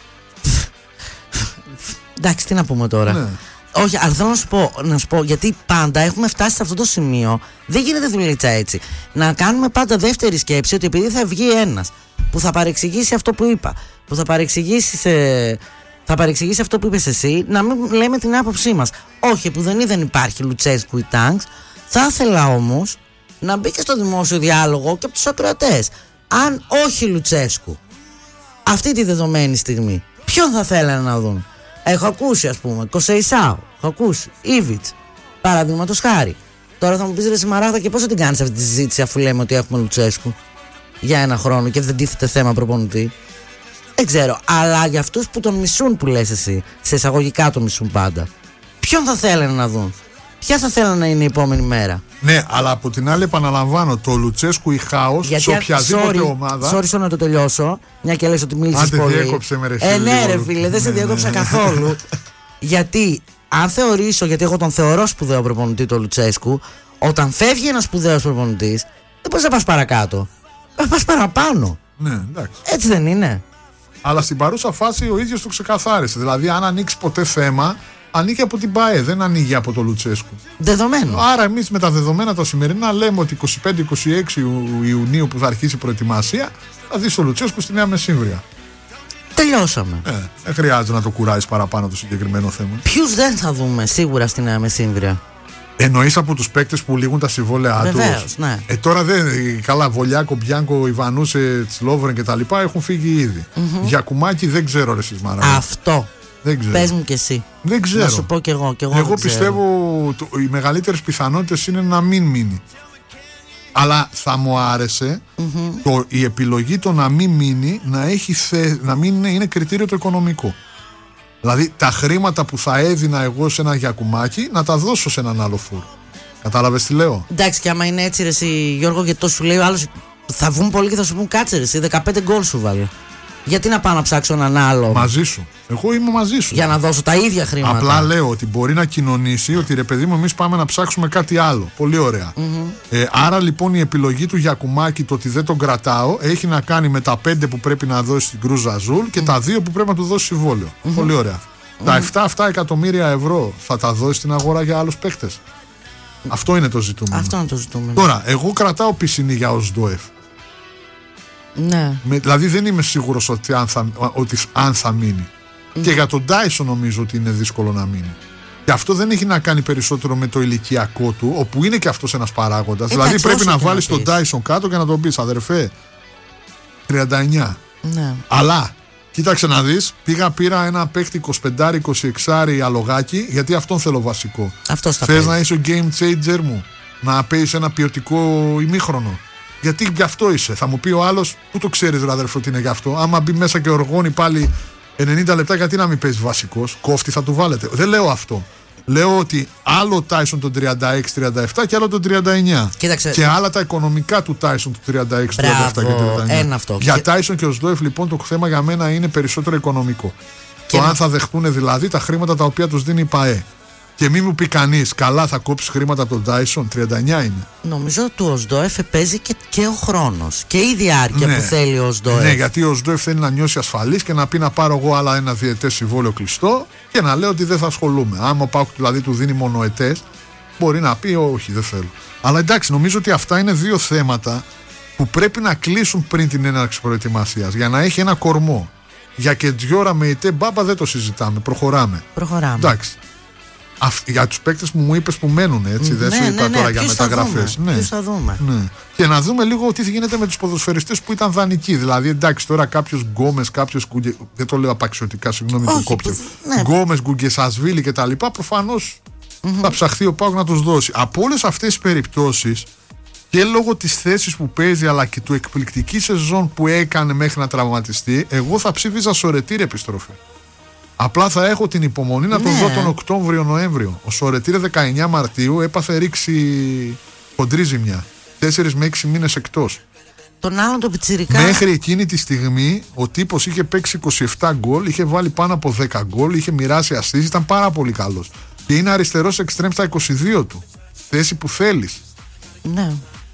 Εντάξει, τι να πούμε τώρα. Ναι. Όχι, αλλά θέλω να σου, πω, να σου πω, γιατί πάντα έχουμε φτάσει σε αυτό το σημείο. Δεν γίνεται δουλίτσα έτσι. Να κάνουμε πάντα δεύτερη σκέψη ότι επειδή θα βγει ένας που θα παρεξηγήσει αυτό που είπα, που θα παρεξηγήσει σε... θα παρεξηγήσει αυτό που είπες εσύ, να μην λέμε την άποψή μας. Όχι, που δεν, δεν υπάρχει Λουτσέσκου ή Τάγκς. Θα ήθελα όμως να μπει και στο δημόσιο διάλογο και από τους ακροατές. Αν όχι Λουτσέσκου, αυτή τη δεδομένη στιγμή, ποιον θα θέλανε να δουν? Έχω ακούσει, ας πούμε, Κοσεϊσάο, έχω ακούσει, Ήβιτς, παραδείγματος χάρη. Τώρα θα μου πεις, ρε Σιμαράγδα, και πώς θα την κάνεις αυτή τη συζήτηση αφού λέμε ότι έχουμε Λουτσέσκου για ένα χρόνο και δεν τίθεται θέμα προπονητή? Δεν ξέρω, αλλά για αυτούς που τον μισούν, που λες εσύ, σε εισαγωγικά τον μισούν πάντα, ποιον θα θέλανε να δουν? Ποια θα θέλανε να είναι η επόμενη μέρα? Ναι, αλλά από την άλλη επαναλαμβάνω, το Λουτσέσκου ή χάος σε οποιαδήποτε sorry, ομάδα. Sorry, να το τελειώσω. Μια και λες ότι μίλησες Άντε, πολύ. διέκοψε με ρε Ε, ναι, ρε φίλε, δεν σε διέκοψα καθόλου. Γιατί, αν θεωρήσω, γιατί εγώ τον θεωρώ σπουδαίο προπονητή το Λουτσέσκου, όταν φεύγει ένας σπουδαίος προπονητής, δεν μπορείς να πας παρακάτω. Θα πας παραπάνω. Ναι, εντάξει. Έτσι δεν είναι? Αλλά στην παρούσα φάση ο ίδιος το ξεκαθάρισε. Δηλαδή, αν ανοίξει ποτέ θέμα, ανήκει από την ΠΑΕ, δεν ανοίγει από το Λουτσέσκου. Δεδομένο. Άρα, εμείς με τα δεδομένα τα σημερινά λέμε ότι είκοσι πέντε είκοσι έξι Ιουνίου που θα αρχίσει η προετοιμασία, θα δεις ο Λουτσέσκου στη Νέα Μεσσύμβρια. τελειώσαμε. Ε, δεν χρειάζεται να το κουράζει παραπάνω το συγκεκριμένο θέμα. Ποιους δεν θα δούμε σίγουρα στη Νέα Μεσήμβρια? Εννοείς από τους παίκτες που λήγουν τα συμβόλαιά τους? Βεβαίως, ναι. Ε, τώρα δεν. Καλά, Βολιάκο, Μπιάνκο, Ιβανούσε, Τσλόβρεν και τα λοιπά έχουν φύγει ήδη. Mm-hmm. Για κουμάκι δεν ξέρω, ρε εσείς Μαρά. Αυτό. Δεν ξέρω. Πες μου κι εσύ. Δεν ξέρω. Να σου πω κι εγώ. Κι εγώ εγώ πιστεύω το, οι μεγαλύτερες πιθανότητες είναι να μην μείνει. Αλλά θα μου άρεσε mm-hmm. το, η επιλογή το να μην μείνει να, έχει θε, να μην είναι, είναι κριτήριο το οικονομικό. Δηλαδή τα χρήματα που θα έδινα εγώ σε ένα γιακουμάκι να τα δώσω σε έναν άλλο φούρ. Κατάλαβες τι λέω? Εντάξει, και άμα είναι έτσι ρε εσύ, Γιώργο, και το σου λέει ο άλλος, θα βγουν πολλοί και θα σου πούν κάτσε ρε εσύ, δεκαπέντε γκολ σου βάλε. Γιατί να πάω να ψάξω έναν άλλο? Μαζί σου. Εγώ είμαι μαζί σου. Για να δώσω τα ίδια χρήματα. Απλά λέω ότι μπορεί να κοινωνήσει ότι ρε παιδί μου, εμείς πάμε να ψάξουμε κάτι άλλο. Πολύ ωραία. Mm-hmm. Ε, άρα λοιπόν η επιλογή του Γιακουμάκη, το ότι δεν τον κρατάω, έχει να κάνει με τα πέντε που πρέπει να δώσει στην Κρούζ Αζούλ και mm-hmm. τα δύο που πρέπει να του δώσει συμβόλαιο. Mm-hmm. Πολύ ωραία. Mm-hmm. Τα επτά αυτά εκατομμύρια ευρώ θα τα δώσει στην αγορά για άλλους παίκτες. Mm-hmm. Αυτό είναι το ζητούμενο. Αυτό είναι το ζητούμενο. Τώρα, εγώ κρατάω πισινή για Οσντόεφ. Ναι. Με, δηλαδή δεν είμαι σίγουρος ότι αν θα, ότι αν θα μείνει. Mm. Και για τον Τάισον νομίζω ότι είναι δύσκολο να μείνει. Και αυτό δεν έχει να κάνει περισσότερο με το ηλικιακό του, όπου είναι και αυτός ένας παράγοντας. Εντάξει, δηλαδή πρέπει να βάλεις τον Τάισον κάτω και να τον πεις, αδερφέ, τριάντα εννιά. Ναι. Αλλά κοίταξε να δεις, πήγα πήρα ένα παίχτη είκοσι πέντε είκοσι έξι αλογάκι, γιατί αυτόν θέλω βασικό. Θες να είσαι ο game changer μου, να παίζεις ένα ποιοτικό ημίχρονο? Γιατί γι' αυτό είσαι. Θα μου πει ο άλλος, πού το ξέρεις ρε αδερφό ότι είναι γι' αυτό? Άμα μπει μέσα και οργώνει πάλι ενενήντα λεπτά, γιατί να μην παίζει βασικός? Κόφτη θα του βάλετε. Δεν λέω αυτό. Λέω ότι άλλο Τάισον τον τριάντα έξι τριάντα επτά και άλλο τον τριάντα εννιά. Κοίταξε. Και άλλα τα οικονομικά του Τάισον του τριάντα έξι τριάντα επτά και τριάντα εννιά. Ένα αυτό. Για και... Τάισον και ο Σντόεφ λοιπόν το θέμα για μένα είναι περισσότερο οικονομικό. Και το να... αν θα δεχτούν δηλαδή τα χρήματα τα οποία τους δίνει η ΠΑΕ. Και μη μου πει κανείς, καλά θα κόψεις χρήματα από τον Τάισον, τριάντα εννιά είναι. Νομίζω ότι ο Οσντόεφ παίζει και, και ο χρόνος και η διάρκεια ναι. που θέλει ο Οσντόεφ. Ναι, γιατί ο Οσντόεφ θέλει να νιώσει ασφαλής και να πει να πάρω εγώ άλλα ένα διετές συμβόλαιο κλειστό και να λέω ότι δεν θα ασχολούμαι. Άμα ο ΠΑΟΚ δηλαδή του δίνει μονοετές, μπορεί να πει όχι, δεν θέλω. Αλλά εντάξει, νομίζω ότι αυτά είναι δύο θέματα που πρέπει να κλείσουν πριν την έναρξη προετοιμασίας για να έχει ένα κορμό. Για Κεντζιόρα με ητέ Μπάμπα δεν το συζητάμε, προχωράμε. Προχωράμε. Εντάξει. Αυ, για τους παίκτες που μου είπες που μένουν, έτσι, ναι, δεν σου ναι, είπα ναι, τώρα ναι, για μεταγραφές. Ναι. Ποιους θα δούμε. Ναι. Και να δούμε λίγο τι γίνεται με τους ποδοσφαιριστές που ήταν δανεικοί. Δηλαδή, εντάξει, τώρα κάποιος Γκόμες, κάποιος Γκουγκε... δεν το λέω απαξιωτικά, συγγνώμη που κόψε. Ναι. Γκόμες, Γκουγκεσασβίλη και τα λοιπά, προφανώς mm-hmm. θα ψαχθεί ο ΠΑΟΚ να τους δώσει. Από όλες αυτές τις περιπτώσεις και λόγω της θέσης που παίζει αλλά και του εκπληκτική σεζόν που έκανε μέχρι να τραυματιστεί, εγώ θα ψήφιζα Σορετήρ επιστροφή. Απλά θα έχω την υπομονή να τον ναι. δω τον Οκτώβριο-Νοέμβριο. Ο Σορετήρ δεκαεννιά Μαρτίου έπαθε ρήξη χοντρή ζημιά. τέσσερις με έξι μήνες εκτός. Τον άλλον τον πιτσιρικά. Μέχρι εκείνη τη στιγμή ο τύπος είχε παίξει είκοσι επτά γκολ, είχε βάλει πάνω από δέκα γκολ, είχε μοιράσει ασίστ, ήταν πάρα πολύ καλός. Και είναι αριστερός εξτρέμ στα είκοσι δύο του. Θέση που θέλεις. Ναι.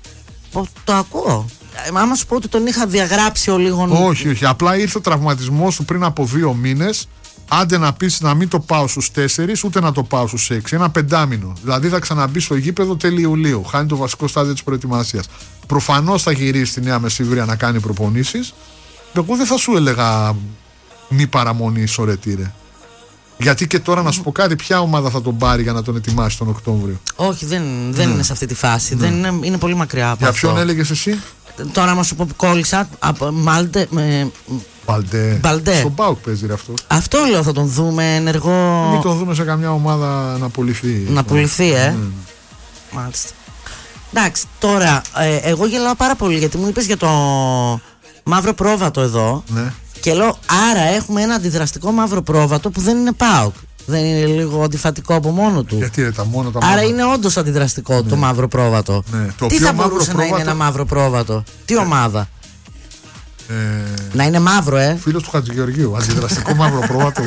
Το ακούω. Άμα σου πω ότι τον είχα διαγράψει ο λίγο. Όχι, όχι. Απλά ήρθε ο τραυματισμός του πριν από δύο μήνες. Άντε να πεις να μην το πάω στους τέσσερις, ούτε να το πάω στους έξι. Ένα πεντάμινο. Δηλαδή θα ξαναμπεί στο γήπεδο τέλη Ιουλίου. Χάνει το βασικό στάδιο της προετοιμασίας. Προφανώς θα γυρίσει στη Νέα Μεσημβρία να κάνει προπονήσεις. Εγώ δεν θα σου έλεγα μη παραμονή Σορετήρε. Γιατί και τώρα να σου πω κάτι, ποια ομάδα θα τον πάρει για να τον ετοιμάσει τον Οκτώβριο? Όχι, δεν, δεν ναι. είναι σε αυτή τη φάση. Ναι. Δεν είναι, είναι πολύ μακριά από για αυτό. Για ποιον έλεγες εσύ? Τώρα να σου πω, κόλλησα από Μάλτε. Με... Μπαλντέ. Μπαλντέ. Στον ΠΑΟΚ παίζει ρε αυτό. Αυτό λέω, θα τον δούμε ενεργό. Μην τον δούμε σε καμιά ομάδα να πουληθεί. Να πουληθεί, ε. Ναι. Μάλιστα. Εντάξει, τώρα ε, εγώ γελάω πάρα πολύ γιατί μου είπες για το μαύρο πρόβατο εδώ. Ναι. Και λέω, άρα έχουμε ένα αντιδραστικό μαύρο πρόβατο που δεν είναι ΠΑΟΚ. Δεν είναι λίγο αντιφατικό από μόνο του? Γιατί είναι τα μόνο τα Άρα μόνο. είναι όντως αντιδραστικό ναι. το μαύρο πρόβατο. Ναι. Το Τι θα μπορούσε πρόβατο... να είναι ένα μαύρο πρόβατο? Τι ε... ομάδα? Ε... Να είναι μαύρο, ε. Φίλος του Χατζηγεωργίου. Αντιδραστικό μαύρο πρόβατο.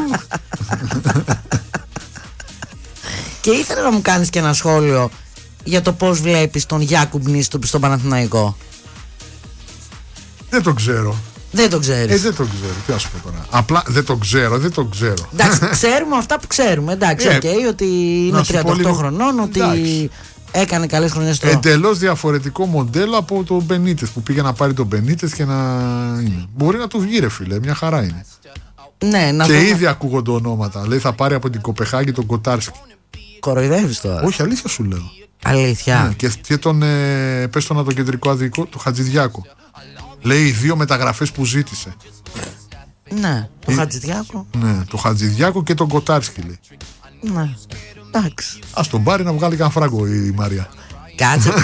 Και ήθελα να μου κάνεις και ένα σχόλιο για το πώς βλέπεις τον Γιάκουμπ Νίστοπ στον Παναθηναϊκό. Δεν το ξέρω. Δεν το ξέρεις. Ε, δεν το ξέρω. Τι να σου πω τώρα. Απλά δεν το ξέρω, δεν το ξέρω. Εντάξει, ξέρουμε αυτά που ξέρουμε. Εντάξει, οκ, okay, ότι είναι τριάντα οκτώ χρονών, ότι Έκανε καλές χρονιές στο. Εντελώς διαφορετικό μοντέλο από τον Μπενίτες που πήγε να πάρει τον Μπενίτες και να είναι. Μπορεί να του βγει, ρε φίλε, μια χαρά είναι. Ναι, να και δούμε. ήδη ακούγονται ονόματα. Λέει θα πάρει από την Κοπεχάγη τον Κοτάρσκι. Κοροϊδεύεις τώρα. Όχι, αλήθεια σου λέω. Αλήθεια. Ναι, και, και τον ε, πες τον το κεντρικό αδικό, τον Χατζηδιάκο. Λέει οι δύο μεταγραφές που ζήτησε. Ναι, το η... Χατζηδιάκο. Ναι, το Χατζηδιάκο και τον Κοτάρσκι λέει. Ναι, εντάξει. Ας τον πάρει να βγάλει κανένα φράγκο η Μαρία. Κάτσε.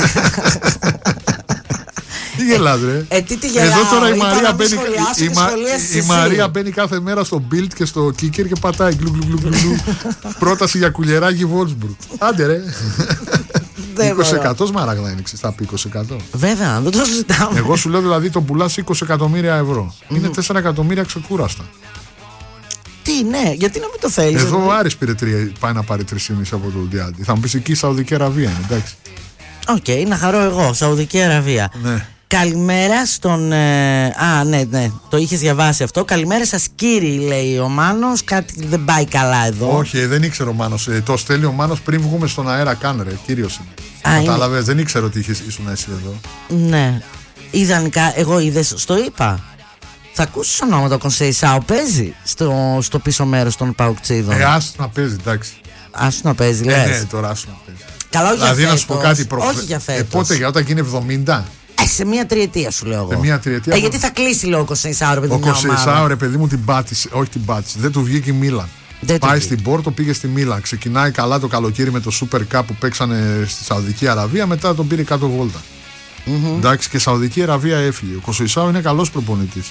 Τι γελάς ρε. Ε, τι τι γελάω. Εδώ τώρα η Είπα Μαρία, να μπαίνει, σχολιάσω η, και Μα, σχολίασες η εσύ. Μαρία μπαίνει κάθε μέρα στο Bild και στο Kicker και πατάει γλου γλου γλου γλου. Πρόταση για κουλιεράκι Βόλσμπουργκ. Άντε ρε. είκοσι τοις εκατό σμαράγδα είναι, θα πει είκοσι τοις εκατό. Βέβαια, δεν το συζητάμε. Εγώ σου λέω δηλαδή τον πουλάς είκοσι εκατομμύρια ευρώ. Είναι τέσσερα εκατομμύρια ξεκούραστα. Τι, ναι, γιατί να μην το θέλεις. Εδώ δηλαδή. ο Άρης πήρε τρία, πάει να πάρει τρία κόμμα πέντε από τον Διάντη. Θα μου πεις εκεί η Σαουδική Αραβία είναι, εντάξει. Οκ, okay, να χαρώ εγώ, Σαουδική Αραβία. Ναι. Καλημέρα στον. Ε, α, ναι, ναι, το είχες διαβάσει αυτό. Καλημέρα σας, κύριοι, λέει ο Μάνος. Κάτι δεν πάει καλά εδώ. Όχι, δεν ήξερε ο Μάνος. Ε, το στέλνει ο Μάνος πριν βγούμε στον αέρα, καν ρε. Κύριος είναι. Α, κατάλαβες, δεν ήξερε ότι είχες, ήσουν εσύ εδώ. Ναι. Ιδανικά, εγώ είδες, στο είπα. Θα ακούσεις ονόματα ο Κονσέισάο παίζει στο, στο πίσω μέρος των Παουκτσίδων. Ε, άσου να παίζει, εντάξει. Άσου να παίζει, ε, λες. Ναι, τώρα άσου να παίζει. Καλά, όχι δηλαδή, για να σου πω κάτι προχθές. Όχι για φέτος. Ε, πότε, για όταν γίνει εβδομήντα. Ε, σε μία τριετία σου λέω εγώ. Σε μία τριετία. Ε, γιατί θα κλείσει, λέω ο Κονσέισάο, ρε παιδί μου. Ο Κονσέισάο, ρε παιδί μου, την πάτησε. Όχι την πάτησε. Δεν του βγήκε η Μίλαν. Δεν Πάει στην Πόρτο, πήγε στη Μίλαν. Ξεκινάει καλά το καλοκαίρι με το Super Cup που παίξανε στη Σαουδική Αραβία. Μετά τον πήρε κάτω βόλτα. Mm-hmm. Εντάξει, και Σαουδική Αραβία έφυγε. Ο Κονσέισάο είναι καλός προπονητής.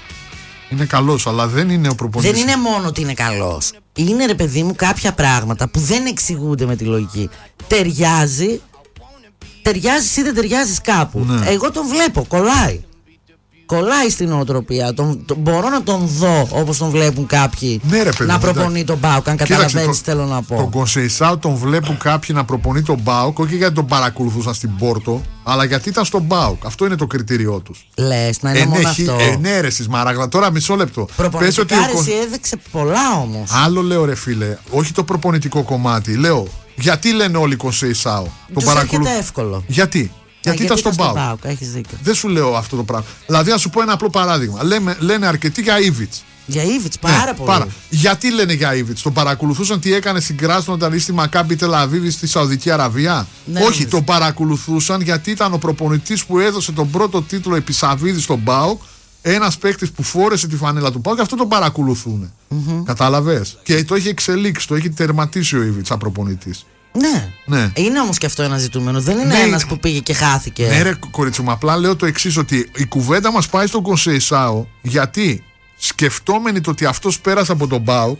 Είναι καλός, αλλά δεν είναι ο προπονητής. Δεν είναι μόνο ότι είναι καλός. Είναι, ρε παιδί μου, κάποια πράγματα που δεν εξηγούνται με τη λογική. Ταιριάζει. Ταιριάζει ή δεν ταιριάζει κάπου. Ναι. Εγώ τον βλέπω, κολλάει. Κολλάει στην οτροπία. Τον, τον, μπορώ να τον δω όπως τον βλέπουν κάποιοι. Ναι, ρε, παιδί, να προπονεί τον Μπάουκ. Αν καταλαβαίνεις, θέλω να πω. Τον Κονσέισάο τον βλέπουν κάποιοι να προπονεί τον Μπάουκ, όχι γιατί τον παρακολουθούσαν στην Πόρτο, αλλά γιατί ήταν στον Μπάουκ. Αυτό είναι το κριτήριό τους. Λες, να είναι μόνο αυτό. Ενέρεσης μαράγδα. Τώρα μισό λεπτό. Προπονητικά ότι... έδειξε πολλά όμως. Άλλο λέω, ρε φίλε, όχι το προπονητικό κομμάτι. Λέω, γιατί λένε όλοι Κονσέισάο. Τους έρχεται εύκολο. Γιατί. Γιατί, γιατί ήταν στον Πάουκ. Δεν σου λέω αυτό το πράγμα. Δηλαδή, να σου πω ένα απλό παράδειγμα. Λέμε, λένε αρκετοί για Ήβιτς. Για Ήβιτς, πάρα ναι, πολύ. Πάρα. Γιατί λένε για Ήβιτς. Τον παρακολουθούσαν τι έκανε στην Κράσνο όταν είσαι στη Μακάμπι Τελαβίβη στη Σαουδική Αραβία. Ναι, όχι, τον παρακολουθούσαν γιατί ήταν ο προπονητής που έδωσε τον πρώτο τίτλο επί Σαββίδη στον Πάουκ. Ένας παίκτης που φόρεσε τη φανέλα του Πάουκ και αυτό τον παρακολουθούν. Mm-hmm. Κατάλαβες. Και το έχει εξελίξει, το έχει τερματίσει ο Ήβιτς σαν προπονητής. Ναι. ναι. Είναι όμως και αυτό ένα ζητούμενο. Δεν είναι ναι. ένας που πήγε και χάθηκε. Ναι, ρε κορίτσι μου, απλά λέω το εξής, ότι η κουβέντα μας πάει στον Κονσέισάο γιατί σκεφτόμενοι το ότι αυτός πέρασε από τον Πάουκ,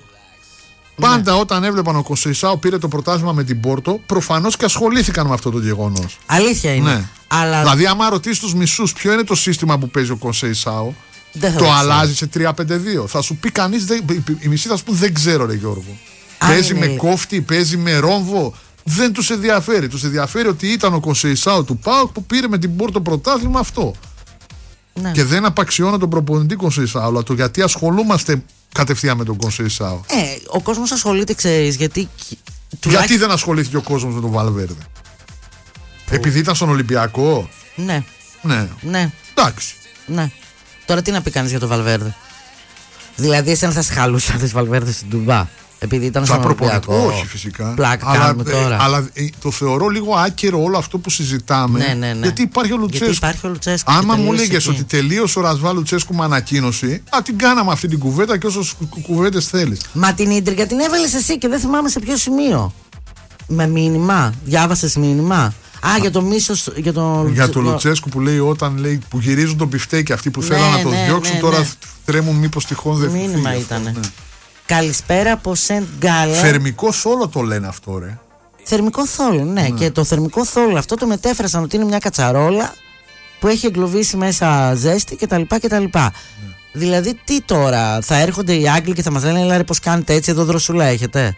πάντα ναι. όταν έβλεπαν ο Κονσέισάο πήρε το πρωτάθλημα με την Πόρτο, προφανώς και ασχολήθηκαν με αυτό το γεγονός. Αλήθεια είναι. Ναι. Αλλά... Δηλαδή, άμα ρωτήσεις τους μισούς ποιο είναι το σύστημα που παίζει ο Κονσέισάο, το ξέρω. αλλάζει σε τρία πέντε δύο. Θα σου πει κανείς, οι μισοί θα σου πούν δεν ξέρω, ρε Γιώργο. Αν παίζει είναι... με κόφτη, παίζει με ρόμβο. Δεν τους ενδιαφέρει. Τους ενδιαφέρει ότι ήταν ο Κονσέισάο του ΠΑΟΚ που πήρε με την Πόρτο πρωτάθλημα αυτό. Ναι. Και δεν απαξιώνω τον προπονητή Κονσέισάο, αλλά το γιατί ασχολούμαστε κατευθείαν με τον Κονσέισάο. Ε, ο κόσμος ασχολείται, ξέρεις, γιατί. Γιατί δεν ασχολήθηκε ο κόσμος με τον Βαλβέρδε. Που... Επειδή ήταν στον Ολυμπιακό. Ναι. Ναι. Ναι. Εντάξει. Ναι. Τώρα τι να πει κανείς για τον Βαλβέρδε. Δηλαδή, εσένα θα σε χαλούσε να δεις Βαλβέρδε στην Τουμπά. Επειδή ήταν στον Ολυμπιακό. Όχι, φυσικά. Πλάκα αλλά, κάνουμε τώρα. Ε, αλλά ε, το θεωρώ λίγο άκερο όλο αυτό που συζητάμε. Ναι, ναι, ναι. Γιατί υπάρχει ο Λουτσέσκου. Γιατί υπάρχει ο Λουτσέσκου. Άμα μου έλεγες ότι τελείωσε ο Ρασβά Λουτσέσκου με ανακοίνωση, α, την κάναμε αυτή την κουβέντα και όσες κουβέντες θέλεις. Μα την ίντρικα την έβαλες εσύ και δεν θυμάμαι σε ποιο σημείο. Με μήνυμα. Διάβασες μήνυμα. Α, για το μίσος. Για το, για το Λουτσέσκου που λέει όταν λέει που γυρίζουν τον πιφτέκι αυτοί που ναι, θέλουν να το ναι, διώξουν ναι, τώρα ναι. τρέμουν μήπως τυχόν δεν φύγει. Μήνυμα ήταν. Ναι. Καλησπέρα από Σεντ Γκάλα. Θερμικό θόλο το λένε αυτό, ρε. Θερμικό θόλο, ναι. ναι. Και το θερμικό θόλο αυτό το μετέφρασαν ότι είναι μια κατσαρόλα που έχει εγκλωβίσει μέσα ζέστη κτλ. κτλ. Ναι. Δηλαδή, τι τώρα, θα έρχονται οι Άγγλοι και θα μας λένε, έλα πώς κάνετε έτσι, εδώ δροσούλα έχετε.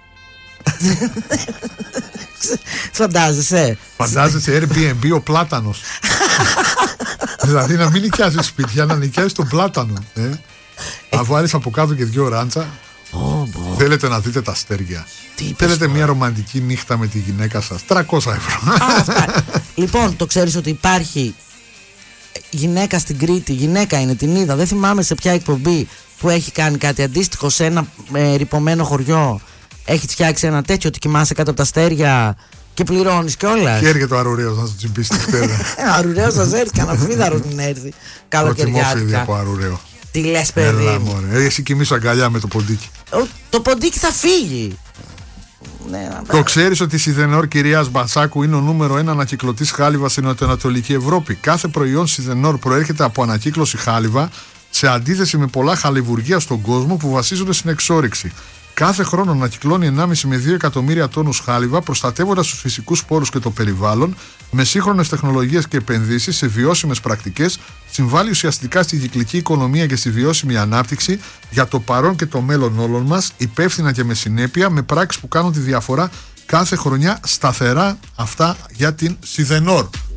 Φαντάζεσαι. Φαντάζεσαι Airbnb ο πλάτανος. Δηλαδή να μην νοικιάζεις σπίτια, να νοικιάζεις τον πλάτανο. Ε? Να βάλεις από κάτω και δυο ράντσα. Oh, Θέλετε να δείτε τα αστέρια? Τι θέλετε τώρα? Μια ρομαντική νύχτα με τη γυναίκα σας? τριακόσια ευρώ. Α, λοιπόν, το ξέρεις ότι υπάρχει γυναίκα στην Κρήτη? Γυναίκα είναι, την είδα. Δεν θυμάμαι σε ποια εκπομπή που έχει κάνει κάτι αντίστοιχο σε ένα ε, ρυπωμένο χωριό. Έχει φτιάξει ένα τέτοιο ότι κοιμάσαι κάτω από τα αστέρια και πληρώνεις κιόλας. Και έρχεται ο Αρουραίος να σου τσιμπήσει τη φτέρνα. Ο Αρουραίος σας έρθει, κανένα φίδαρο την έρθει. Καλοκαιριάτικα. από Αρουραίο. Τι λες, παιδί? Έλα, μωρέ. Εσύ κοιμήσου αγκαλιά με το ποντίκι. Ο, το ποντίκι θα φύγει. Ναι, το ξέρεις ότι η Σιδενόρ κυρίας Μπασάκου είναι ο νούμερο ένα ανακυκλωτής χάλιβα στην Νοτιοανατολική Ευρώπη? Κάθε προϊόν Σιδενόρ προέρχεται από ανακύκλωση χάλιβα, σε αντίθεση με πολλά χαλιβουργεία στον κόσμο που βασίζονται στην εξόρυξη. Κάθε χρόνο ανακυκλώνει ενάμιση με δύο εκατομμύρια τόνους χάλιβα, προστατεύοντας τους φυσικούς πόρους και το περιβάλλον, με σύγχρονες τεχνολογίες και επενδύσεις σε βιώσιμες πρακτικές, συμβάλλει ουσιαστικά στη κυκλική οικονομία και στη βιώσιμη ανάπτυξη για το παρόν και το μέλλον όλων μας, υπεύθυνα και με συνέπεια, με πράξεις που κάνουν τη διαφορά κάθε χρονιά, σταθερά αυτά για την Σιδενόρ.